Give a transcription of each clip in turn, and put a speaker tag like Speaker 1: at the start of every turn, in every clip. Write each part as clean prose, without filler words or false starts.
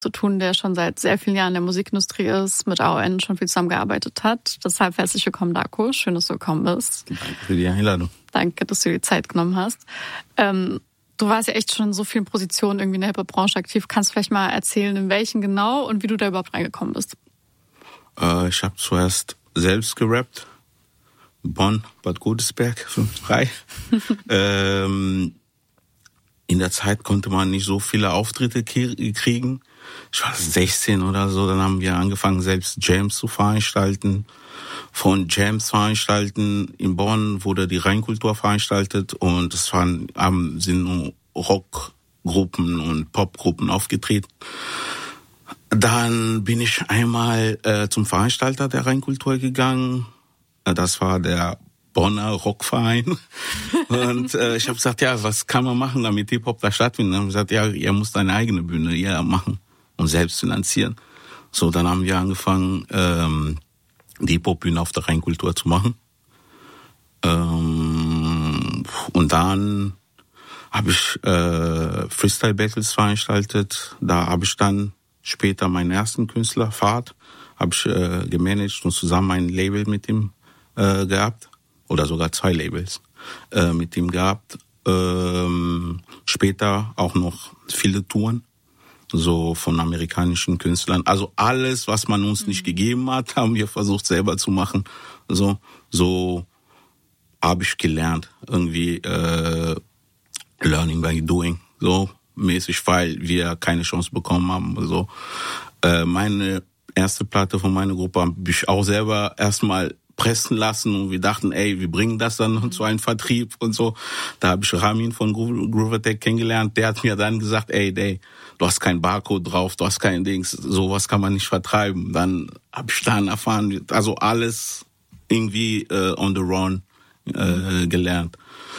Speaker 1: zu tun, der schon seit sehr vielen Jahren in der Musikindustrie ist, mit AON schon viel zusammengearbeitet hat. Deshalb herzlich willkommen, Darko. Schön, dass du gekommen bist.
Speaker 2: Danke für die Einladung.
Speaker 1: Danke, dass du dir die Zeit genommen hast. Du warst ja echt schon in so vielen Positionen irgendwie in der Hip-Hop-Branche aktiv. Kannst du vielleicht mal erzählen, in welchen genau und wie du da überhaupt reingekommen bist?
Speaker 2: Ich habe zuerst selbst gerappt. Bonn, Bad Godesberg, 5-3. In der Zeit konnte man nicht so viele Auftritte kriegen. Ich war 16 oder so, dann haben wir angefangen, selbst Jams zu veranstalten. Von Jams veranstalten in Bonn wurde die Rheinkultur veranstaltet und es sind nur Rockgruppen und Popgruppen aufgetreten. Dann bin ich einmal zum Veranstalter der Rheinkultur gegangen. Das war der Bonner Rockverein. Und ich habe gesagt, ja, was kann man machen, damit Hip-Hop da stattfindet? Und haben gesagt, ja, ihr müsst eine eigene Bühne hier machen und selbst finanzieren. So, dann haben wir angefangen, die Hip-Hop-Bühne auf der Rheinkultur zu machen. Und dann habe ich Freestyle-Battles veranstaltet. Da habe ich dann später meinen ersten Künstler, Fahrt, habe ich gemanagt und zusammen ein Label mit ihm gehabt. Oder sogar 2 Labels mit ihm gehabt. Später auch noch viele Touren, so von amerikanischen Künstlern. Also alles, was man uns nicht gegeben hat, haben wir versucht selber zu machen. So habe ich gelernt. Irgendwie Learning by Doing, so mäßig, weil wir keine Chance bekommen haben. So meine erste Platte von meiner Gruppe habe ich auch selber erstmal pressen lassen und wir dachten, ey, wir bringen das dann zu einem Vertrieb und so. Da habe ich Ramin von Groovatech kennengelernt. Der hat mir dann gesagt, ey, du hast kein Barcode drauf, du hast kein Dings, sowas kann man nicht vertreiben. Dann habe ich dann erfahren, also alles irgendwie on the run gelernt.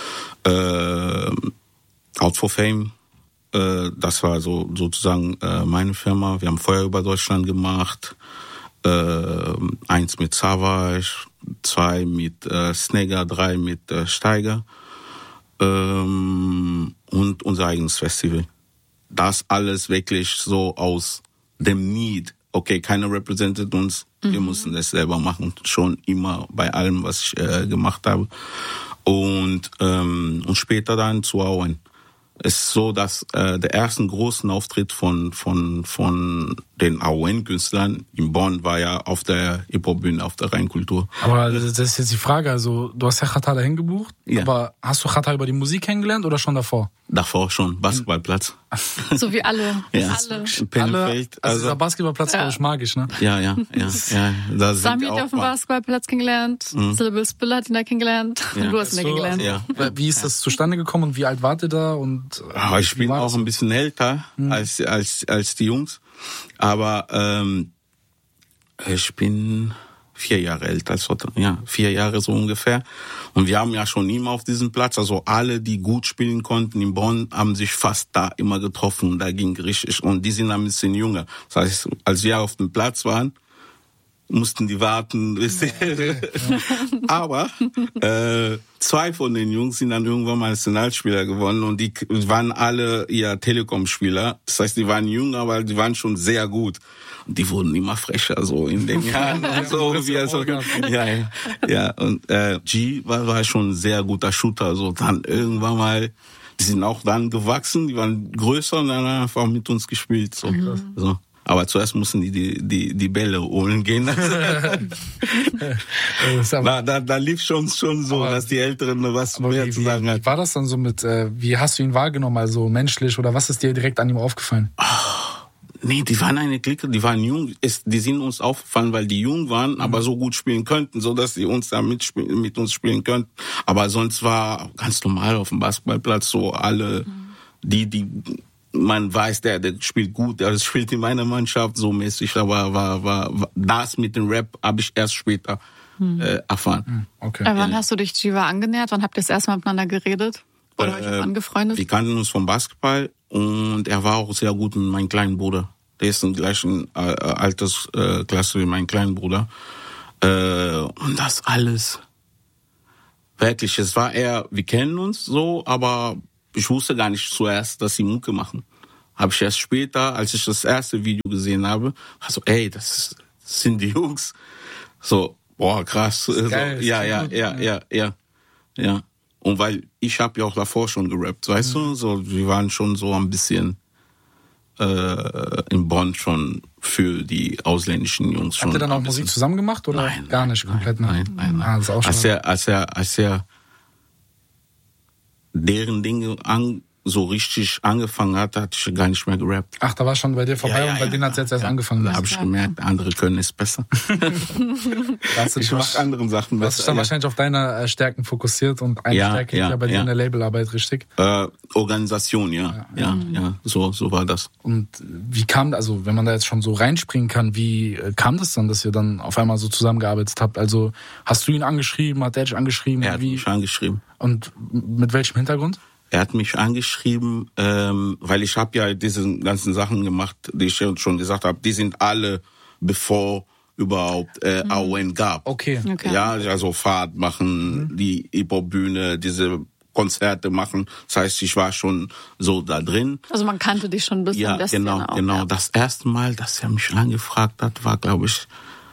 Speaker 2: Out for Fame, das war so sozusagen meine Firma. Wir haben Feuer über Deutschland gemacht. 1 mit Savage, 2 mit Snagger, 3 mit Steiger und unser eigenes Festival. Das alles wirklich so aus dem Need. Okay, keiner repräsentiert uns, wir mussten das selber machen, schon immer bei allem, was ich gemacht habe. Und später dann zu AON. Es ist so, dass der ersten großen Auftritt von den AON-Künstlern in Bonn war ja auf der Hip-Hop-Bühne, auf der Rheinkultur.
Speaker 3: Aber das ist jetzt die Frage, also du hast ja Xatar dahin gebucht, ja. Aber hast du Xatar über die Musik kennengelernt oder schon davor?
Speaker 2: Davor schon, Basketballplatz.
Speaker 1: So wie alle.
Speaker 2: Ja.
Speaker 3: Alle. Also dieser Basketballplatz war magisch, ne?
Speaker 2: Ja. Da
Speaker 1: Sami hat ja auf dem Basketballplatz kennengelernt, Syllable Spiller hat ihn da kennengelernt und du hast ihn da kennengelernt.
Speaker 2: Ja.
Speaker 3: Wie ist das zustande gekommen und wie alt wart ihr da? Und
Speaker 2: ich bin auch ein bisschen älter als die Jungs, aber ich bin 4 Jahre älter als 4 Jahre so ungefähr. Und wir haben ja schon immer auf diesem Platz, also alle, die gut spielen konnten in Bonn, haben sich fast da immer getroffen. Da ging richtig, und die sind ein bisschen jünger. Das heißt, als wir auf dem Platz waren, mussten die warten. Ja. Aber 2 von den Jungs sind dann irgendwann mal Nationalspieler geworden und die waren alle ja Telekom-Spieler. Das heißt, die waren jung, aber die waren schon sehr gut. Und die wurden immer frecher so in den Jahren. Ja. Und G war schon ein sehr guter Shooter. So dann irgendwann mal, die sind auch dann gewachsen, die waren größer und dann einfach mit uns gespielt. So. Aber zuerst mussten die Bälle holen gehen. Da lief schon so, dass die Älteren was mehr zu sagen hatten.
Speaker 3: Wie war das dann so mit, wie hast du ihn wahrgenommen, also menschlich, oder was ist dir direkt an ihm aufgefallen?
Speaker 2: Nee, die waren eine Clique, die waren jung. Die sind uns aufgefallen, weil die jung waren, aber so gut spielen könnten, so dass die uns da mit uns spielen könnten. Aber sonst war ganz normal auf dem Basketballplatz so alle, die man weiß, der spielt gut, der spielt in meiner Mannschaft so mäßig, aber war das mit dem Rap habe ich erst später erfahren.
Speaker 3: Okay.
Speaker 1: Wann hast du dich Jiva angenähert? Wann habt ihr das erste Mal miteinander geredet? Oder euch auch angefreundet?
Speaker 2: Wir kannten uns vom Basketball und er war auch sehr gut mit meinem kleinen Bruder. Der ist in der gleichen Altersklasse wie mein kleiner Bruder. Und das alles. Wirklich, es war eher, wir kennen uns so, aber ich wusste gar nicht zuerst, dass sie Mucke machen. Habe ich erst später, als ich das erste Video gesehen habe, so, ey, das sind die Jungs. So, boah, krass.
Speaker 3: Geil,
Speaker 2: so, ja. Und weil ich habe ja auch davor schon gerappt, weißt du? So, wir waren schon so ein bisschen in Bonn schon für die ausländischen Jungs schon.
Speaker 3: Habt ihr dann auch Musik zusammen gemacht oder
Speaker 2: nein,
Speaker 3: gar nicht komplett?
Speaker 2: Nein.
Speaker 3: Ah, das ist auch schon
Speaker 2: als er deren Dinge so richtig angefangen hatte ich gar nicht mehr gerappt.
Speaker 3: Ach, da war schon bei dir vorbei und bei denen hat es jetzt erst angefangen.
Speaker 2: Da habe ich gemerkt, andere können es besser. Ich mache anderen Sachen besser.
Speaker 3: Du hast dich dann wahrscheinlich auf deine Stärken fokussiert und eine Stärke ist ja bei dir in der Labelarbeit, richtig?
Speaker 2: Organisation, ja. So war das.
Speaker 3: Und wie kam, also wenn man da jetzt schon so reinspringen kann, wie kam das dann, dass ihr dann auf einmal so zusammengearbeitet habt? Also hast du ihn angeschrieben, hat der dich angeschrieben?
Speaker 2: Er hat mich angeschrieben.
Speaker 3: Und mit welchem Hintergrund?
Speaker 2: Er hat mich angeschrieben, weil ich habe ja diese ganzen Sachen gemacht, die ich schon gesagt habe, die sind alle bevor überhaupt AON gab.
Speaker 3: Okay.
Speaker 2: Ja, also Fahrt machen, die Hip-Hop-Bühne, diese Konzerte machen. Das heißt, ich war schon so da drin.
Speaker 1: Also man kannte dich schon ein bisschen.
Speaker 2: Ja, genau. Ja. Das erste Mal, dass er mich angefragt hat, war, glaube ich,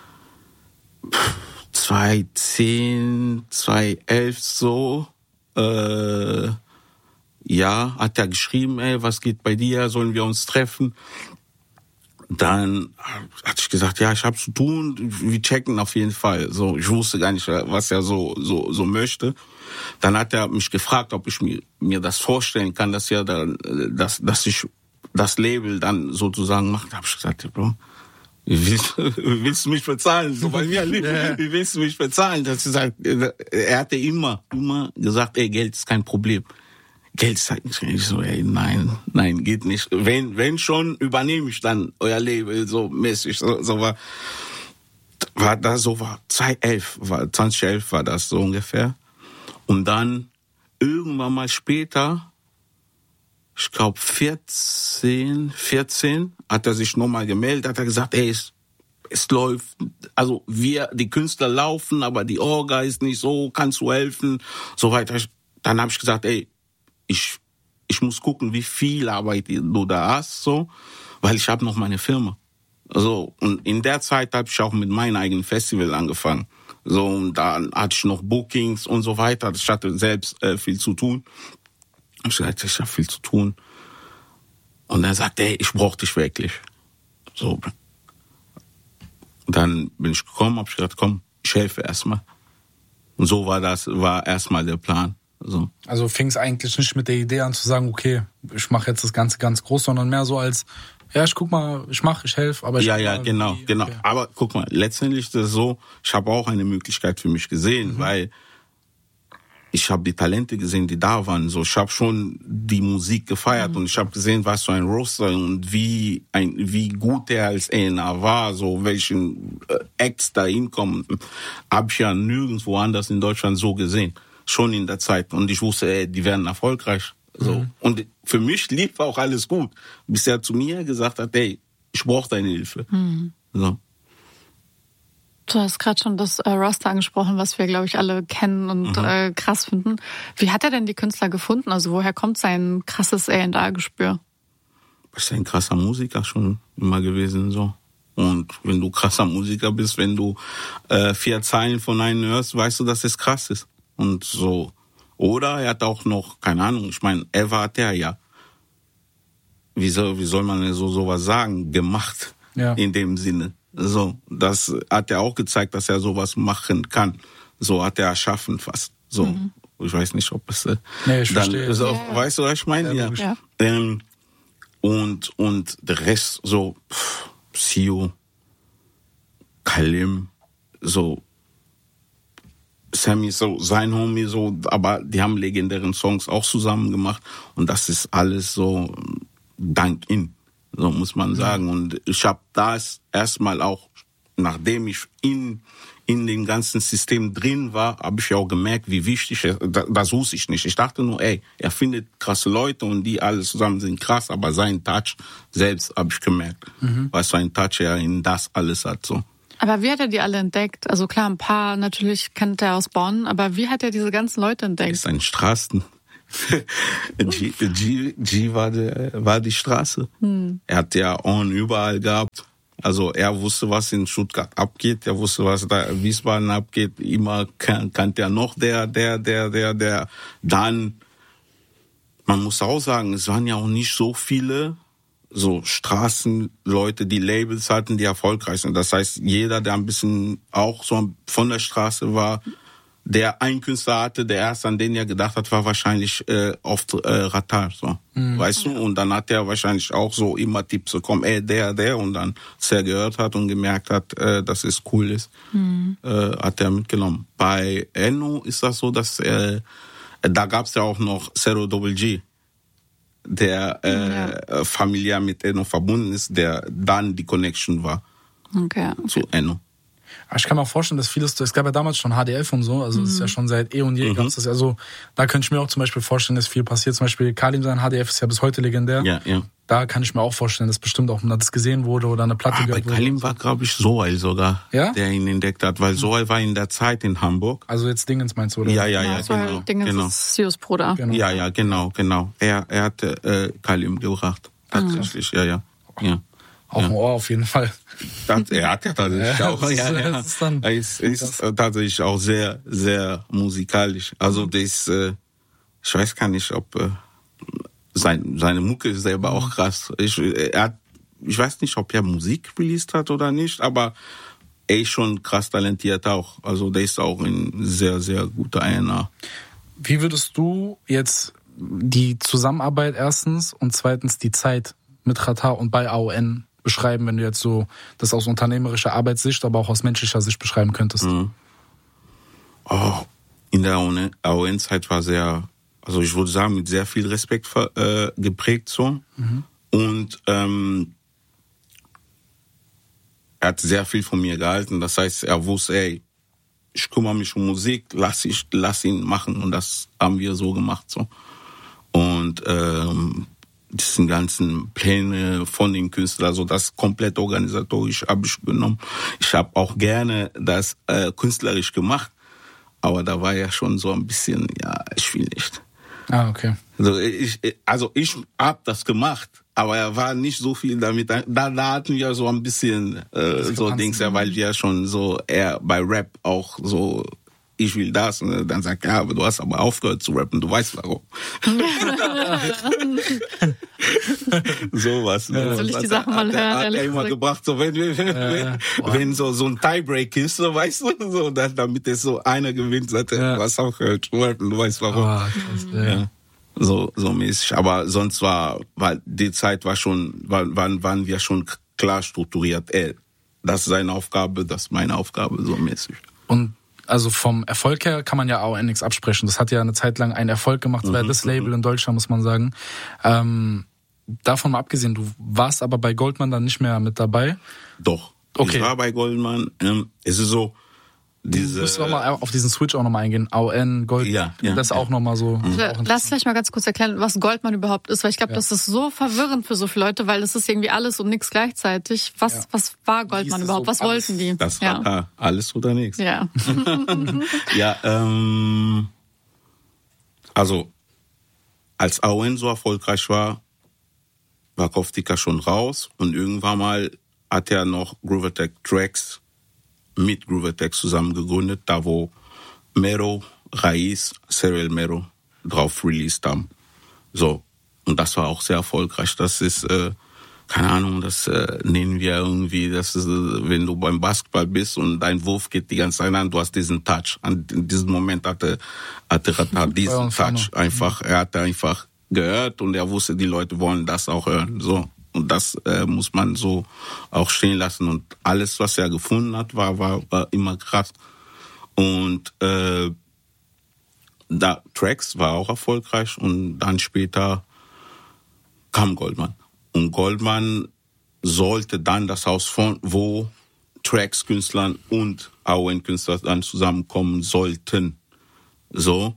Speaker 2: 2010, 2011 so. Ja, hat er geschrieben, ey, was geht bei dir, sollen wir uns treffen? Dann hatte ich gesagt, ja, ich habe zu tun, wir checken auf jeden Fall. So, ich wusste gar nicht, was er so möchte. Dann hat er mich gefragt, ob ich mir das vorstellen kann, dass ich das Label dann sozusagen mache. Da habe ich gesagt, Bro, wie willst du mich bezahlen? So bei mir, wie willst du mich bezahlen? Er hatte immer gesagt, ey, Geld ist kein Problem. Geld ist halt nicht. Ich so, ey, nein, geht nicht. Wenn schon, übernehme ich dann euer Label so mäßig. So war 2011 war das so ungefähr. Und dann irgendwann mal später, ich glaube 14, hat er sich nochmal gemeldet, hat er gesagt, ey, es läuft, also die Künstler laufen, aber die Orga ist nicht so, kannst du helfen, so weiter. Dann habe ich gesagt, ey, ich muss gucken, wie viel Arbeit du da hast, so, weil ich habe noch meine Firma. So, und in der Zeit habe ich auch mit meinem eigenen Festival angefangen. So, und dann hatte ich noch Bookings und so weiter. Ich hatte selbst viel zu tun. Ich gesagt, ich habe viel zu tun. Und er sagte, ey, ich brauche dich wirklich. So. Dann bin ich gekommen, habe ich gesagt, komm, ich helfe erstmal. Und so war erstmal der Plan. So. Also
Speaker 3: fing es eigentlich nicht mit der Idee an zu sagen, okay, ich mache jetzt das Ganze ganz groß, sondern mehr so als, ja, ich guck mal, ich helfe, aber ich
Speaker 2: genau. Okay. Aber guck mal, letztendlich ist es so, ich habe auch eine Möglichkeit für mich gesehen, weil ich habe die Talente gesehen, die da waren. So, ich habe schon die Musik gefeiert und ich habe gesehen, was so ein Roster und wie gut der als A&R war, so welchen Acts da hinkommen, habe ich ja nirgendwo anders in Deutschland so gesehen. Schon in der Zeit. Und ich wusste, ey, die werden erfolgreich. So. Und für mich lief auch alles gut. Bis er zu mir gesagt hat, ey, ich brauche deine Hilfe. So.
Speaker 1: Du hast gerade schon das Roster angesprochen, was wir, glaube ich, alle kennen und krass finden. Wie hat er denn die Künstler gefunden? Also woher kommt sein krasses A&R-Gespür?
Speaker 2: Ich bin ein krasser Musiker schon immer gewesen. So. Und wenn du krasser Musiker bist, wenn du 4 Zeilen von einem hörst, weißt du, dass es krass ist. Und so. Oder er hat auch noch, keine Ahnung, ich meine, Eva hat er ja, wie soll man sowas sagen, gemacht, in dem Sinne. So, das hat er auch gezeigt, dass er sowas machen kann. So hat er erschaffen fast. So, ich weiß nicht, ob es
Speaker 3: ich verstehe.
Speaker 2: So, weißt du, was ich meine? Ja. Und der Rest, so, Sio, Kalim, so, Sammy, so sein Homie, so, aber die haben legendären Songs auch zusammen gemacht und das ist alles so dank ihm, so muss man sagen. Und ich habe das erstmal auch, nachdem ich in dem ganzen System drin war, habe ich ja auch gemerkt, wie wichtig das wusste ich nicht. Ich dachte nur, ey, er findet krasse Leute und die alle zusammen sind krass, aber sein Touch selbst habe ich gemerkt, was für ein Touch er in das alles hat, so.
Speaker 1: Aber wie hat er die alle entdeckt? Also klar, ein paar natürlich kennt er aus Bonn, aber wie hat er diese ganzen Leute entdeckt?
Speaker 2: Ist ein Straßen. G war die Straße. Er hat ja On überall gehabt. Also er wusste, was in Stuttgart abgeht. Er wusste, was da in Wiesbaden abgeht. Immer kannte er noch der. Dann, man muss auch sagen, es waren ja auch nicht so viele so Straßenleute, die Labels hatten, die erfolgreich sind. Das heißt, jeder, der ein bisschen auch so von der Straße war, der einen Künstler hatte, der erst an den er gedacht hat, war wahrscheinlich oft Rattar, so. Weißt du? Und dann hat er wahrscheinlich auch so immer Tipps bekommen, der. Und dann, als er gehört hat und gemerkt hat, dass es cool ist, hat er mitgenommen. Bei Enno ist das so, dass da gab's ja auch noch Zero Double G, der familiär mit Enno verbunden ist, der dann die Connection war zu Enno.
Speaker 3: Ich kann mir auch vorstellen, dass vieles, es gab ja damals schon HDF und so, also es ist ja schon seit eh und je gab's das. Also da könnte ich mir auch zum Beispiel vorstellen, dass viel passiert. Zum Beispiel Kalim sein HDF ist ja bis heute legendär.
Speaker 2: Ja.
Speaker 3: Da kann ich mir auch vorstellen, dass bestimmt auch das gesehen wurde oder eine Platte gehört wurde.
Speaker 2: Bei Kalim war, glaube ich, Sohail sogar, der ihn entdeckt hat, weil Sohail war in der Zeit in Hamburg.
Speaker 3: Also jetzt Dingens meinst du, oder?
Speaker 2: Ja,
Speaker 1: Sohail Dingens ist Sios Bruder.
Speaker 2: Genau. Ja, genau. Er hatte Kalim gebracht. Tatsächlich, ja.
Speaker 3: Auf dem Ohr auf jeden Fall.
Speaker 2: Er hat ja tatsächlich auch. Er ist tatsächlich auch sehr, sehr musikalisch. Also das, ich weiß gar nicht, ob seine Mucke ist selber auch krass. Ich weiß nicht, ob er Musik released hat oder nicht, aber er ist schon krass talentiert auch. Also der ist auch ein sehr, sehr guter A&R.
Speaker 3: Wie würdest du jetzt die Zusammenarbeit erstens und zweitens die Zeit mit Rattar und bei AON beschreiben, wenn du jetzt so das aus unternehmerischer Arbeitssicht, aber auch aus menschlicher Sicht beschreiben könntest?
Speaker 2: In der AON-Zeit war sehr, also ich würde sagen, mit sehr viel Respekt geprägt so. Und er hat sehr viel von mir gehalten. Das heißt, er wusste, ich kümmere mich um Musik, lass ihn machen. Und das haben wir so gemacht so. Und diesen ganzen Pläne von dem Künstler, also das komplett organisatorisch habe ich genommen. Ich habe auch gerne das künstlerisch gemacht, aber da war ja schon so ein bisschen, ich will nicht.
Speaker 3: Okay.
Speaker 2: Also ich habe das gemacht, aber er war nicht so viel damit. Da hatten wir so ein bisschen so Dings, weil wir schon so eher bei Rap auch so, ich will das. Und dann sagt er, aber du hast aber aufgehört zu rappen, du weißt warum. Sowas.
Speaker 1: Soll ich die Sachen mal hören?
Speaker 2: Hat er immer gebracht, so wenn so ein Tiebreak ist, so weißt du, so, damit es so einer gewinnt, sagt er, du hast aufgehört zu rappen, du weißt warum. So mäßig. Aber sonst weil die Zeit waren wir schon klar strukturiert. Das ist seine Aufgabe, das ist meine Aufgabe, so mäßig.
Speaker 3: Und also vom Erfolg her kann man ja AON nichts absprechen. Das hat ja eine Zeit lang einen Erfolg gemacht, das war das Label in Deutschland, muss man sagen. Davon mal abgesehen, du warst aber bei Goldman dann nicht mehr mit dabei?
Speaker 2: Doch. Okay. Ich war bei Goldman. Es ist so,
Speaker 3: Du musst auch mal auf diesen Switch auch nochmal eingehen. AON, Goldman, das auch nochmal so.
Speaker 1: Lass vielleicht mal ganz kurz erklären, was Goldman überhaupt ist, weil ich glaube, das ist so verwirrend für so viele Leute, weil das ist irgendwie alles und nichts gleichzeitig. Was war Goldman überhaupt? Was wollten die?
Speaker 2: Das war alles oder nichts.
Speaker 1: Ja.
Speaker 2: Also, als AON so erfolgreich war Koftika schon raus und irgendwann mal hat er noch Groovetech Tracks mit Groovetech zusammen gegründet, da wo Mero, Raiz, Serial Mero drauf released haben. So. Und das war auch sehr erfolgreich. Das ist, keine Ahnung, das nennen wir irgendwie, das ist, wenn du beim Basketball bist und dein Wurf geht die ganze Zeit an, du hast diesen Touch. Und in diesem Moment hatte Rattar diesen Touch einfach. Er hatte einfach gehört und er wusste, die Leute wollen das auch hören. So. Und das muss man so auch stehen lassen. Und alles, was er gefunden hat, war immer krass. Und Tracks war auch erfolgreich. Und dann später kam Goldman. Und Goldman sollte dann das Haus von, wo Tracks, Künstlern und AON-Künstler dann zusammenkommen sollten. So.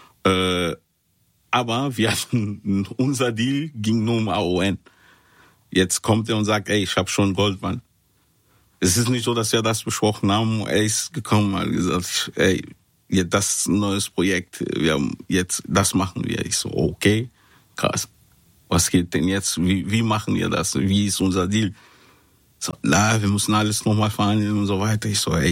Speaker 2: Aber wir hatten, unser Deal ging nur um AON. Jetzt kommt er und sagt, ich habe schon Goldman. Es ist nicht so, dass wir das besprochen haben. Er ist gekommen und hat gesagt, das ist ein neues Projekt, wir haben jetzt, das machen wir. Ich so, okay, krass. Was geht denn jetzt? Wie machen wir das? Wie ist unser Deal? So, wir müssen alles nochmal verhandeln und so weiter. Ich so,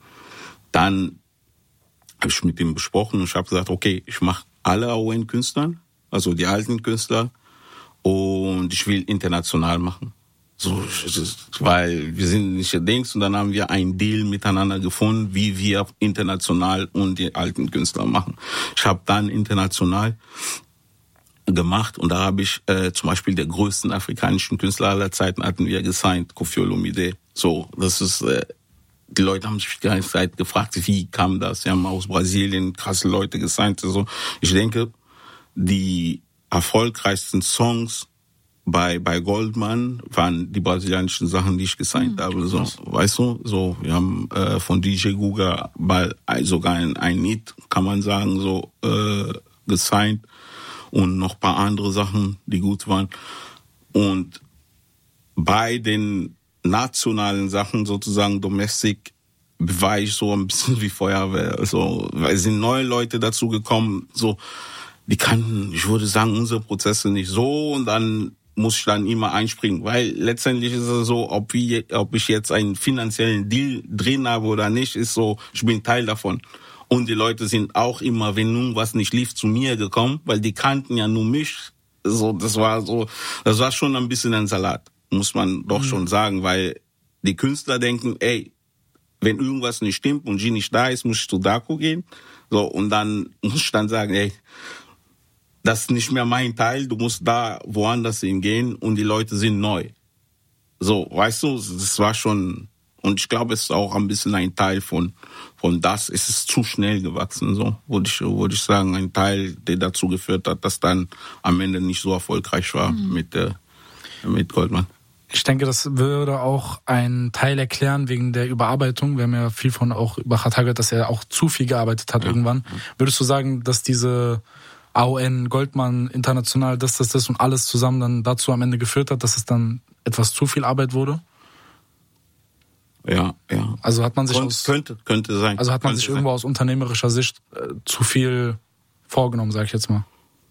Speaker 2: dann habe ich mit ihm besprochen und ich habe gesagt, okay, ich mache alle AON-Künstler, also die alten Künstler, und ich will international machen. So, weil wir sind nicht Dings, und dann haben wir einen Deal miteinander gefunden, wie wir international und die alten Künstler machen. Ich habe dann international gemacht und da habe ich zum Beispiel der größten afrikanischen Künstler aller Zeiten hatten wir gesigned, Koffi Olomide. So, das ist die Leute haben sich die ganze Zeit gefragt, wie kam das? Sie haben aus Brasilien krasse Leute gesigned. Also ich denke, die erfolgreichsten Songs bei Goldman waren die brasilianischen Sachen, die ich gesigned habe. So, weißt du, so wir haben von DJ Guga sogar ein Lied, kann man sagen, so gesigned und noch ein paar andere Sachen, die gut waren. Und bei den nationalen Sachen, sozusagen Domestic, war ich so ein bisschen wie Feuerwehr. Also, weil es sind neue Leute dazu gekommen, so, die kannten, ich würde sagen, unsere Prozesse nicht so, und dann muss ich dann immer einspringen, weil letztendlich ist es so, ob ich jetzt einen finanziellen Deal drin habe oder nicht, ist so, ich bin Teil davon. Und die Leute sind auch immer, wenn nun was nicht lief, zu mir gekommen, weil die kannten ja nur mich. So, das war schon ein bisschen ein Salat, muss man doch schon sagen, weil die Künstler denken, wenn irgendwas nicht stimmt und G nicht da ist, muss ich zu Daco gehen. So, und dann muss ich dann sagen, das ist nicht mehr mein Teil, du musst da woanders hingehen und die Leute sind neu. So, weißt du, das war schon, und ich glaube, es ist auch ein bisschen ein Teil von das. Es ist zu schnell gewachsen, so, würde ich sagen, ein Teil, der dazu geführt hat, dass dann am Ende nicht so erfolgreich war mit Goldman.
Speaker 3: Ich denke, das würde auch einen Teil erklären wegen der Überarbeitung. Wir haben ja viel auch über Xatar gehört, dass er auch zu viel gearbeitet hat irgendwann. Würdest du sagen, dass diese AON, Goldman, international, das und alles zusammen dann dazu am Ende geführt hat, dass es dann etwas zu viel Arbeit wurde?
Speaker 2: Ja.
Speaker 3: Also hat man sich
Speaker 2: könnte sein.
Speaker 3: Also hat man sich irgendwo aus unternehmerischer Sicht zu viel vorgenommen, sag ich jetzt mal.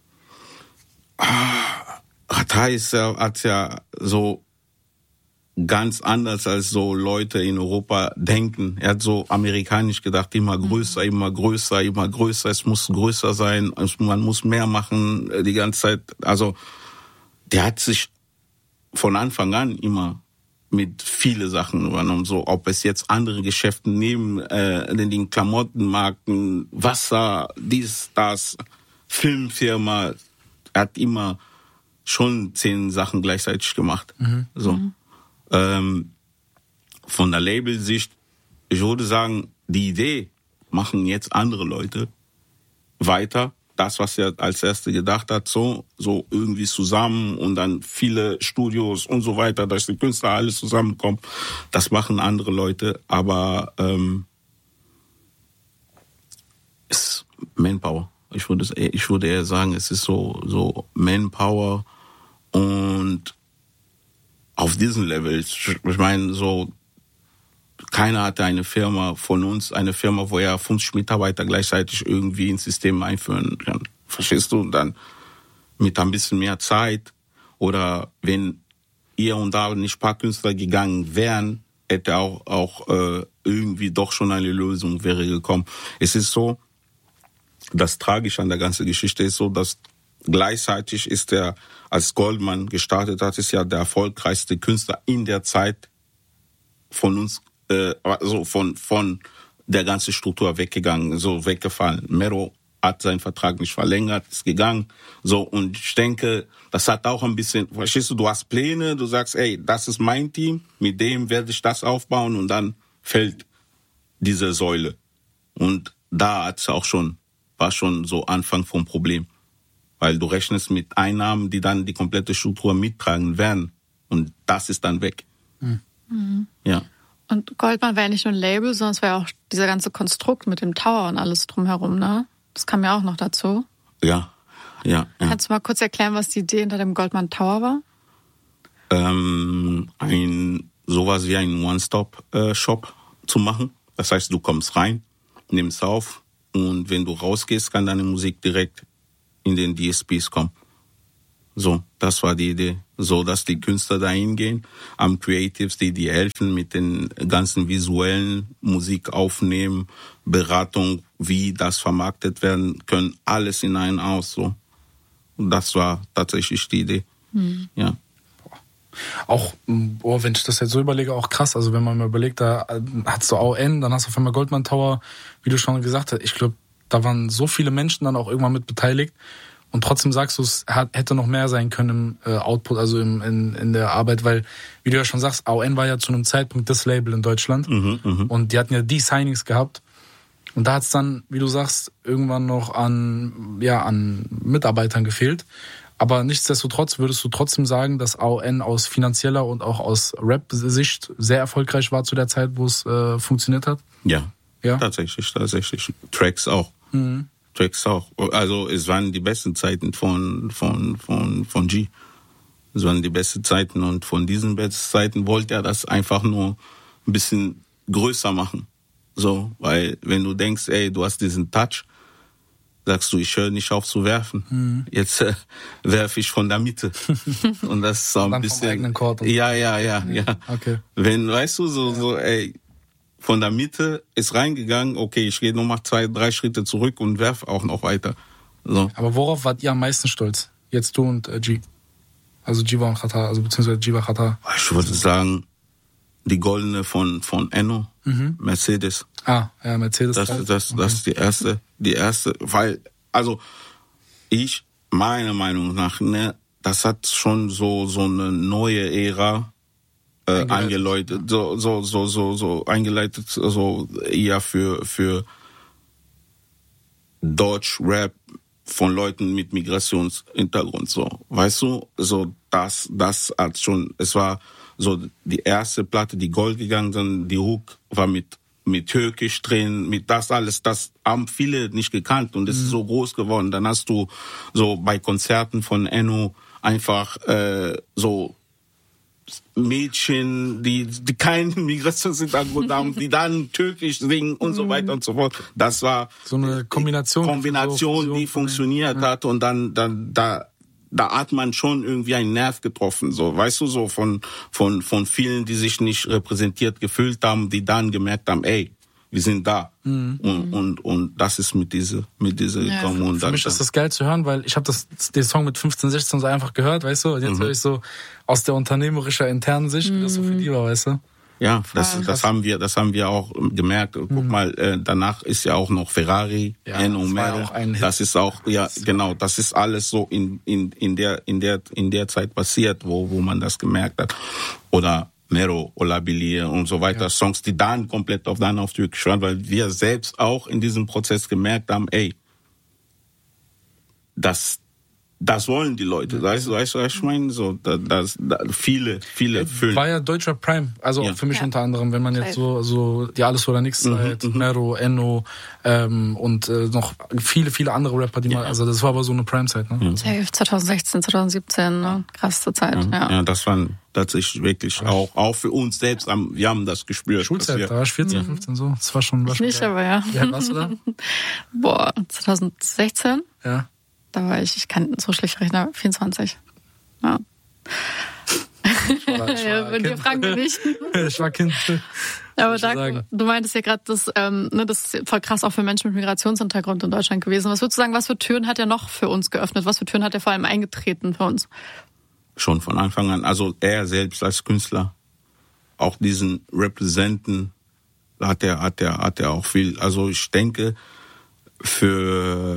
Speaker 2: Xatar hat ja so ganz anders als so Leute in Europa denken. Er hat so amerikanisch gedacht, immer größer, immer größer, immer größer. Es muss größer sein, man muss mehr machen die ganze Zeit. Also der hat sich von Anfang an immer mit viele Sachen übernommen. So, ob es jetzt andere Geschäfte neben den Klamottenmarken, Wasser, dies, das, Filmfirma. Er hat immer schon 10 Sachen gleichzeitig gemacht. So. Von der Labelsicht, ich würde sagen, die Idee machen jetzt andere Leute weiter. Das, was er als Erste gedacht hat, so irgendwie zusammen und dann viele Studios und so weiter, dass die Künstler alles zusammenkommen, das machen andere Leute, aber es ist Manpower. Ich würde eher sagen, es ist so Manpower, und auf diesem Level, ich meine, so, keiner hatte eine Firma von uns, wo er 50 Mitarbeiter gleichzeitig irgendwie ins System einführen kann. Verstehst du? Und dann mit ein bisschen mehr Zeit, oder wenn hier und da nicht ein paar Künstler gegangen wären, hätte auch irgendwie doch schon eine Lösung wäre gekommen. Es ist so, das Tragische an der ganzen Geschichte ist so, dass gleichzeitig ist er, als Goldman gestartet hat, ist ja der erfolgreichste Künstler in der Zeit von uns, also von der ganzen Struktur weggegangen, so weggefallen. Mero hat seinen Vertrag nicht verlängert, ist gegangen. So, und ich denke, das hat auch ein bisschen, verstehst du hast Pläne, du sagst, das ist mein Team, mit dem werde ich das aufbauen, und dann fällt diese Säule. Und da war schon so Anfang vom Problem. Weil du rechnest mit Einnahmen, die dann die komplette Struktur mittragen werden. Und das ist dann weg. Ja.
Speaker 1: Und Goldman wäre ja nicht nur ein Label, sondern es wäre auch dieser ganze Konstrukt mit dem Tower und alles drumherum, ne? Das kam ja auch noch dazu.
Speaker 2: Ja.
Speaker 1: Kannst du mal kurz erklären, was die Idee hinter dem Goldman Tower war?
Speaker 2: Sowas wie einen One-Stop-Shop zu machen. Das heißt, du kommst rein, nimmst auf, und wenn du rausgehst, kann deine Musik direkt in den DSPs kommen. So, das war die Idee. So, dass die Künstler da hingehen, am Creatives, die helfen mit den ganzen visuellen Musik aufnehmen, Beratung, wie das vermarktet werden können, alles in einen aus, so. Und das war tatsächlich die Idee. Ja.
Speaker 3: Auch, wenn ich das jetzt so überlege, auch krass. Also wenn man mal überlegt, da hast du AON, dann hast du auf einmal Goldman Tower, wie du schon gesagt hast. Ich glaube, da waren so viele Menschen dann auch irgendwann mit beteiligt. Und trotzdem sagst du, es hätte noch mehr sein können im Output, also in der Arbeit, weil, wie du ja schon sagst, AON war ja zu einem Zeitpunkt das Label in Deutschland. Und die hatten ja die Signings gehabt. Und da hat es dann, wie du sagst, irgendwann noch an Mitarbeitern gefehlt. Aber nichtsdestotrotz würdest du trotzdem sagen, dass AON aus finanzieller und auch aus Rap-Sicht sehr erfolgreich war zu der Zeit, wo es funktioniert hat?
Speaker 2: Ja, tatsächlich. Tracks auch. Tracks auch. Also es waren die besten Zeiten von G. Es waren die besten Zeiten und von diesen besten Zeiten wollte er das einfach nur ein bisschen größer machen. So, weil wenn du denkst, ey, du hast diesen Touch, sagst du, ich höre nicht auf zu werfen. Jetzt werfe ich von der Mitte. Und das ist so ein bisschen. Vom eigenen Court. Ja.
Speaker 3: Okay.
Speaker 2: Wenn, weißt du, so, ey, von der Mitte ist reingegangen, okay, ich gehe nochmal 2-3 Schritte zurück und werfe auch noch weiter. So.
Speaker 3: Aber worauf wart ihr am meisten stolz? Jetzt du und G. Also Jiva und Xatar, also beziehungsweise Jiva Xatar.
Speaker 2: Ich würde sagen, die goldene von Enno, Mercedes.
Speaker 3: Ja, Mercedes.
Speaker 2: Das ist die erste, weil, also, meiner Meinung nach, ne, das hat schon so eine neue Ära, eingeläutet, so eingeleitet, so eher für Deutsch-Rap von Leuten mit Migrationshintergrund, so, weißt du, so, das hat schon, es war so die erste Platte, die Gold gegangen, dann die Hook war mit Türkisch drin, mit das alles, das haben viele nicht gekannt und es ist so groß geworden. Dann hast du so bei Konzerten von Enno einfach so Mädchen, die keinen Migrationshintergrund haben, die dann Türkisch singen und so weiter und so fort. Das war
Speaker 3: so eine Kombination,
Speaker 2: die funktioniert hat und dann da hat man schon irgendwie einen Nerv getroffen, so, weißt du, so von vielen, die sich nicht repräsentiert gefühlt haben, die dann gemerkt haben, ey, wir sind da. Und das ist mit dieser gekommen.
Speaker 3: Für mich ist das geil zu hören, weil ich habe den Song mit 15, 16 so einfach gehört, weißt du, und jetzt höre ich so aus der unternehmerischen internen Sicht, wie das so für die war, weißt du.
Speaker 2: Ja, das haben wir auch gemerkt. Guck mal, danach ist ja auch noch Ferrari, Enno Mero. Das ist auch, genau, das ist alles so in der Zeit passiert, wo man das gemerkt hat. Oder Mero, Olabilier und so weiter, Songs, die dann komplett auf Türkisch waren, weil wir selbst auch in diesem Prozess gemerkt haben, ey, das wollen die Leute, weißt du, was ich meine? So, viele füllen.
Speaker 3: War ja Deutscher Prime, also für mich unter anderem, wenn man jetzt so die Alles oder Nichts Zeit, Mero, Enno und noch viele andere Rapper, die mal, also das war aber so eine Prime-Zeit, ne?
Speaker 1: 2016, 2017, ne? Krasse Zeit,
Speaker 2: Ja, das waren tatsächlich wirklich auch für uns selbst, wir haben das gespürt.
Speaker 3: Schulzeit, da war ich 14, 15, so, das war schon
Speaker 1: nicht, geil. Aber ja.
Speaker 3: Wie alt warst du da?
Speaker 1: Boah, 2016?
Speaker 3: Ja.
Speaker 1: Da war ich kann so schlecht rechnen, 24. Ja. Bei dir fragen wir nicht.
Speaker 3: Ich war Kind.
Speaker 1: Aber du meintest ja gerade, das ist voll krass auch für Menschen mit Migrationshintergrund in Deutschland gewesen. Was würdest du sagen, was für Türen hat er noch für uns geöffnet? Was für Türen hat er vor allem eingetreten für uns?
Speaker 2: Schon von Anfang an. Also er selbst als Künstler, auch diesen Representen hat er auch viel. Also ich denke, für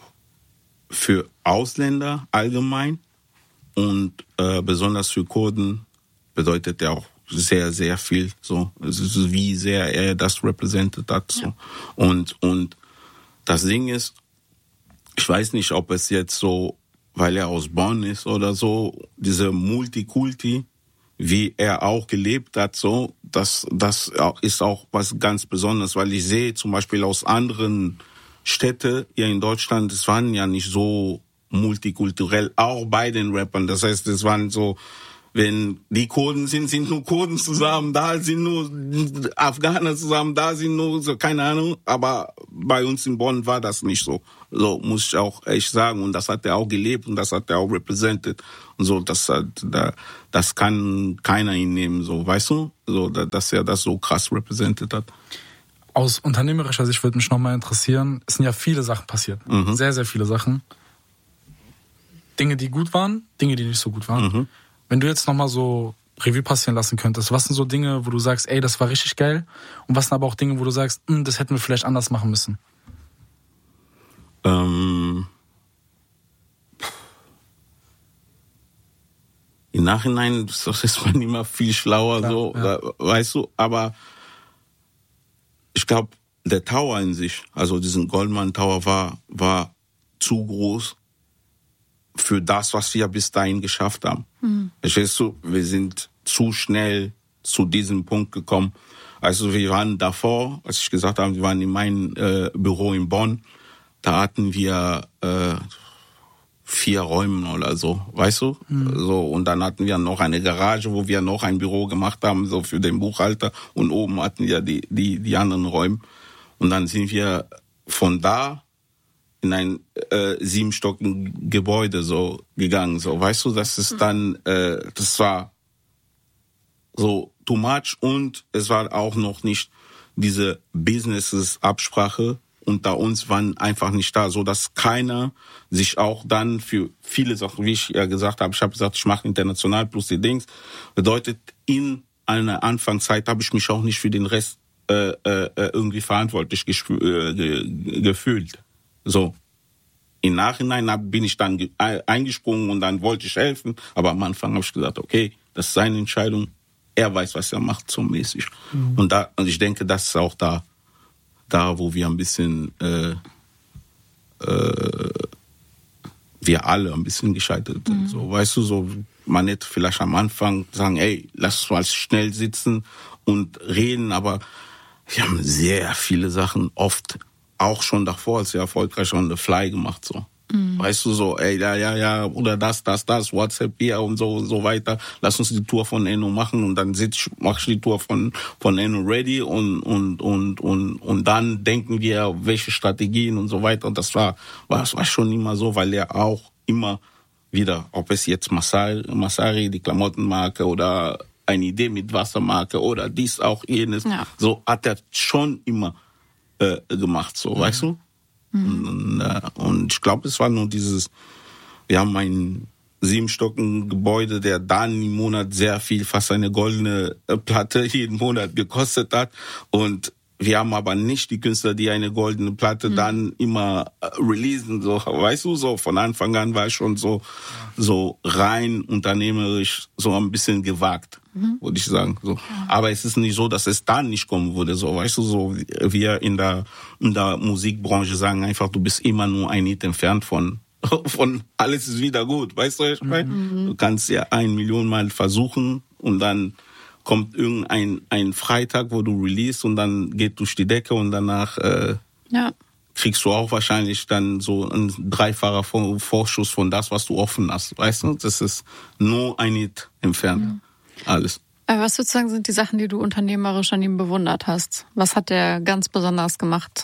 Speaker 2: Ausländer allgemein und besonders für Kurden bedeutet er auch sehr, sehr viel. So, wie sehr er das repräsentiert hat. So. Und das Ding ist, ich weiß nicht, ob es jetzt so, weil er aus Bonn ist oder so, diese Multikulti, wie er auch gelebt hat, so, das ist auch was ganz Besonderes, weil ich sehe zum Beispiel aus anderen Städte hier in Deutschland, es waren ja nicht so multikulturell, auch bei den Rappern. Das heißt, es waren so wenn die Kurden sind nur Kurden zusammen, da sind nur Afghaner zusammen, da sind nur so, keine Ahnung. Aber bei uns in Bonn war das nicht so. So muss ich auch echt sagen. Und das hat er auch gelebt und das hat er auch represented. Und so, das kann keiner ihn nehmen, so, weißt du? So, dass er das so krass represented hat.
Speaker 3: Aus unternehmerischer Sicht würde mich nochmal interessieren, es sind ja viele Sachen passiert. Sehr, sehr viele Sachen. Dinge, die gut waren, Dinge, die nicht so gut waren. Wenn du jetzt nochmal so Revue passieren lassen könntest, was sind so Dinge, wo du sagst, ey, das war richtig geil? Und was sind aber auch Dinge, wo du sagst, das hätten wir vielleicht anders machen müssen?
Speaker 2: Im Nachhinein ist man immer viel schlauer, klar, so, ja. Weißt du, aber ich glaube, der Tower in sich, also diesen Goldman Tower war zu groß für das, was wir bis dahin geschafft haben. Verstehst du? Wir sind zu schnell zu diesem Punkt gekommen. Also wir waren davor, als ich gesagt habe, wir waren in meinem Büro in Bonn, da hatten wir 4 Räume oder so, weißt du? So, und dann hatten wir noch eine Garage, wo wir noch ein Büro gemacht haben, so für den Buchhalter, und oben hatten wir die anderen Räume. Und dann sind wir von da in ein 7-stöckiges Gebäude so gegangen, so, weißt du? Das ist dann, das war so too much, und es war auch noch nicht diese Business-Absprache unter uns waren einfach nicht da, so dass keiner sich auch dann für viele Sachen, wie ich ja gesagt habe, ich mache international plus die Dings, bedeutet, in einer Anfangszeit habe ich mich auch nicht für den Rest irgendwie verantwortlich gefühlt. So. Im Nachhinein bin ich dann eingesprungen und dann wollte ich helfen, aber am Anfang habe ich gesagt, okay, das ist seine Entscheidung, er weiß, was er macht, so mäßig. Und ich denke, das ist auch da, wo wir ein bisschen, wir alle ein bisschen gescheitert sind. So, weißt du, so, man hätte vielleicht am Anfang sagen, ey, lass uns mal schnell sitzen und reden, aber wir haben sehr viele Sachen oft, auch schon davor, als wir erfolgreich on the fly gemacht, so. Weißt du, so, ey, ja, oder das, WhatsApp hier und so weiter. Lass uns die Tour von Enno machen, und dann mach ich die Tour von Enno ready und dann denken wir, welche Strategien und so weiter. Und das war schon immer so, weil er auch immer wieder, ob es jetzt Masari, die Klamottenmarke, oder eine Idee mit Wassermarke oder dies auch jenes, so hat er schon immer gemacht, so, weißt du? Und ich glaube, es war nur wir haben ein 7-stöckiges Gebäude, der dann im Monat sehr viel, fast eine goldene Platte jeden Monat gekostet hat. Und wir haben aber nicht die Künstler, die eine goldene Platte dann immer releasen, so, weißt du, so von Anfang an war ich schon so rein unternehmerisch, so ein bisschen gewagt, würde ich sagen, so. Aber es ist nicht so, dass es dann nicht kommen würde, so, weißt du, so, wir in der Musikbranche sagen einfach, du bist immer nur ein Hit entfernt von alles ist wieder gut, weißt du, was ich meine? Du kannst ja 1 Million Mal versuchen, und dann kommt ein Freitag, wo du release, und dann geht durch die Decke, und danach kriegst du auch wahrscheinlich dann so einen 3-facher Vorschuss von das, was du offen hast. Weißt du, das ist nur ein Hit entfernt. Alles.
Speaker 1: Aber was sozusagen sind die Sachen, die du unternehmerisch an ihm bewundert hast? Was hat der ganz besonders gemacht?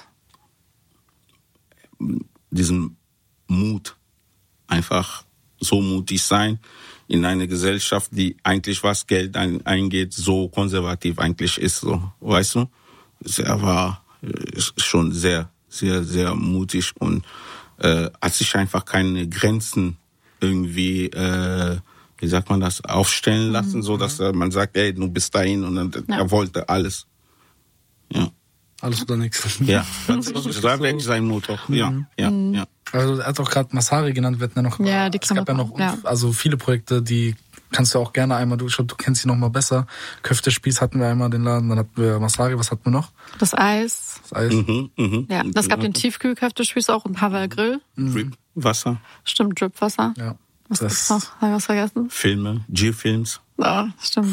Speaker 2: Diesen Mut. Einfach so mutig sein in einer Gesellschaft, die eigentlich, was Geld eingeht, so konservativ eigentlich ist, so, weißt du? Er war schon sehr, sehr, sehr mutig und hat sich einfach keine Grenzen irgendwie, wie sagt man das, aufstellen lassen, so dass man sagt, ey, du bist dahin, und dann er wollte alles. Ja.
Speaker 3: Alles oder nichts.
Speaker 2: Ja, das war wirklich sein Motor. Ja.
Speaker 3: Also er hat auch gerade Masari genannt, wird ja noch.
Speaker 1: Ja, die
Speaker 3: es gab ja noch also viele Projekte, die kannst du auch gerne einmal, du kennst sie noch mal besser. Köftespieß hatten wir einmal, den Laden, dann hatten wir Masari, was hatten wir noch?
Speaker 1: Das Eis. Ja, das gab den Tiefkühlköftespieß auch und Havel Grill.
Speaker 2: Drip-Wasser.
Speaker 1: Stimmt, Drip-Wasser.
Speaker 3: Ja.
Speaker 1: Was gibt's noch? Habe ich was vergessen?
Speaker 2: Filme, G-Films.
Speaker 1: Ja, stimmt.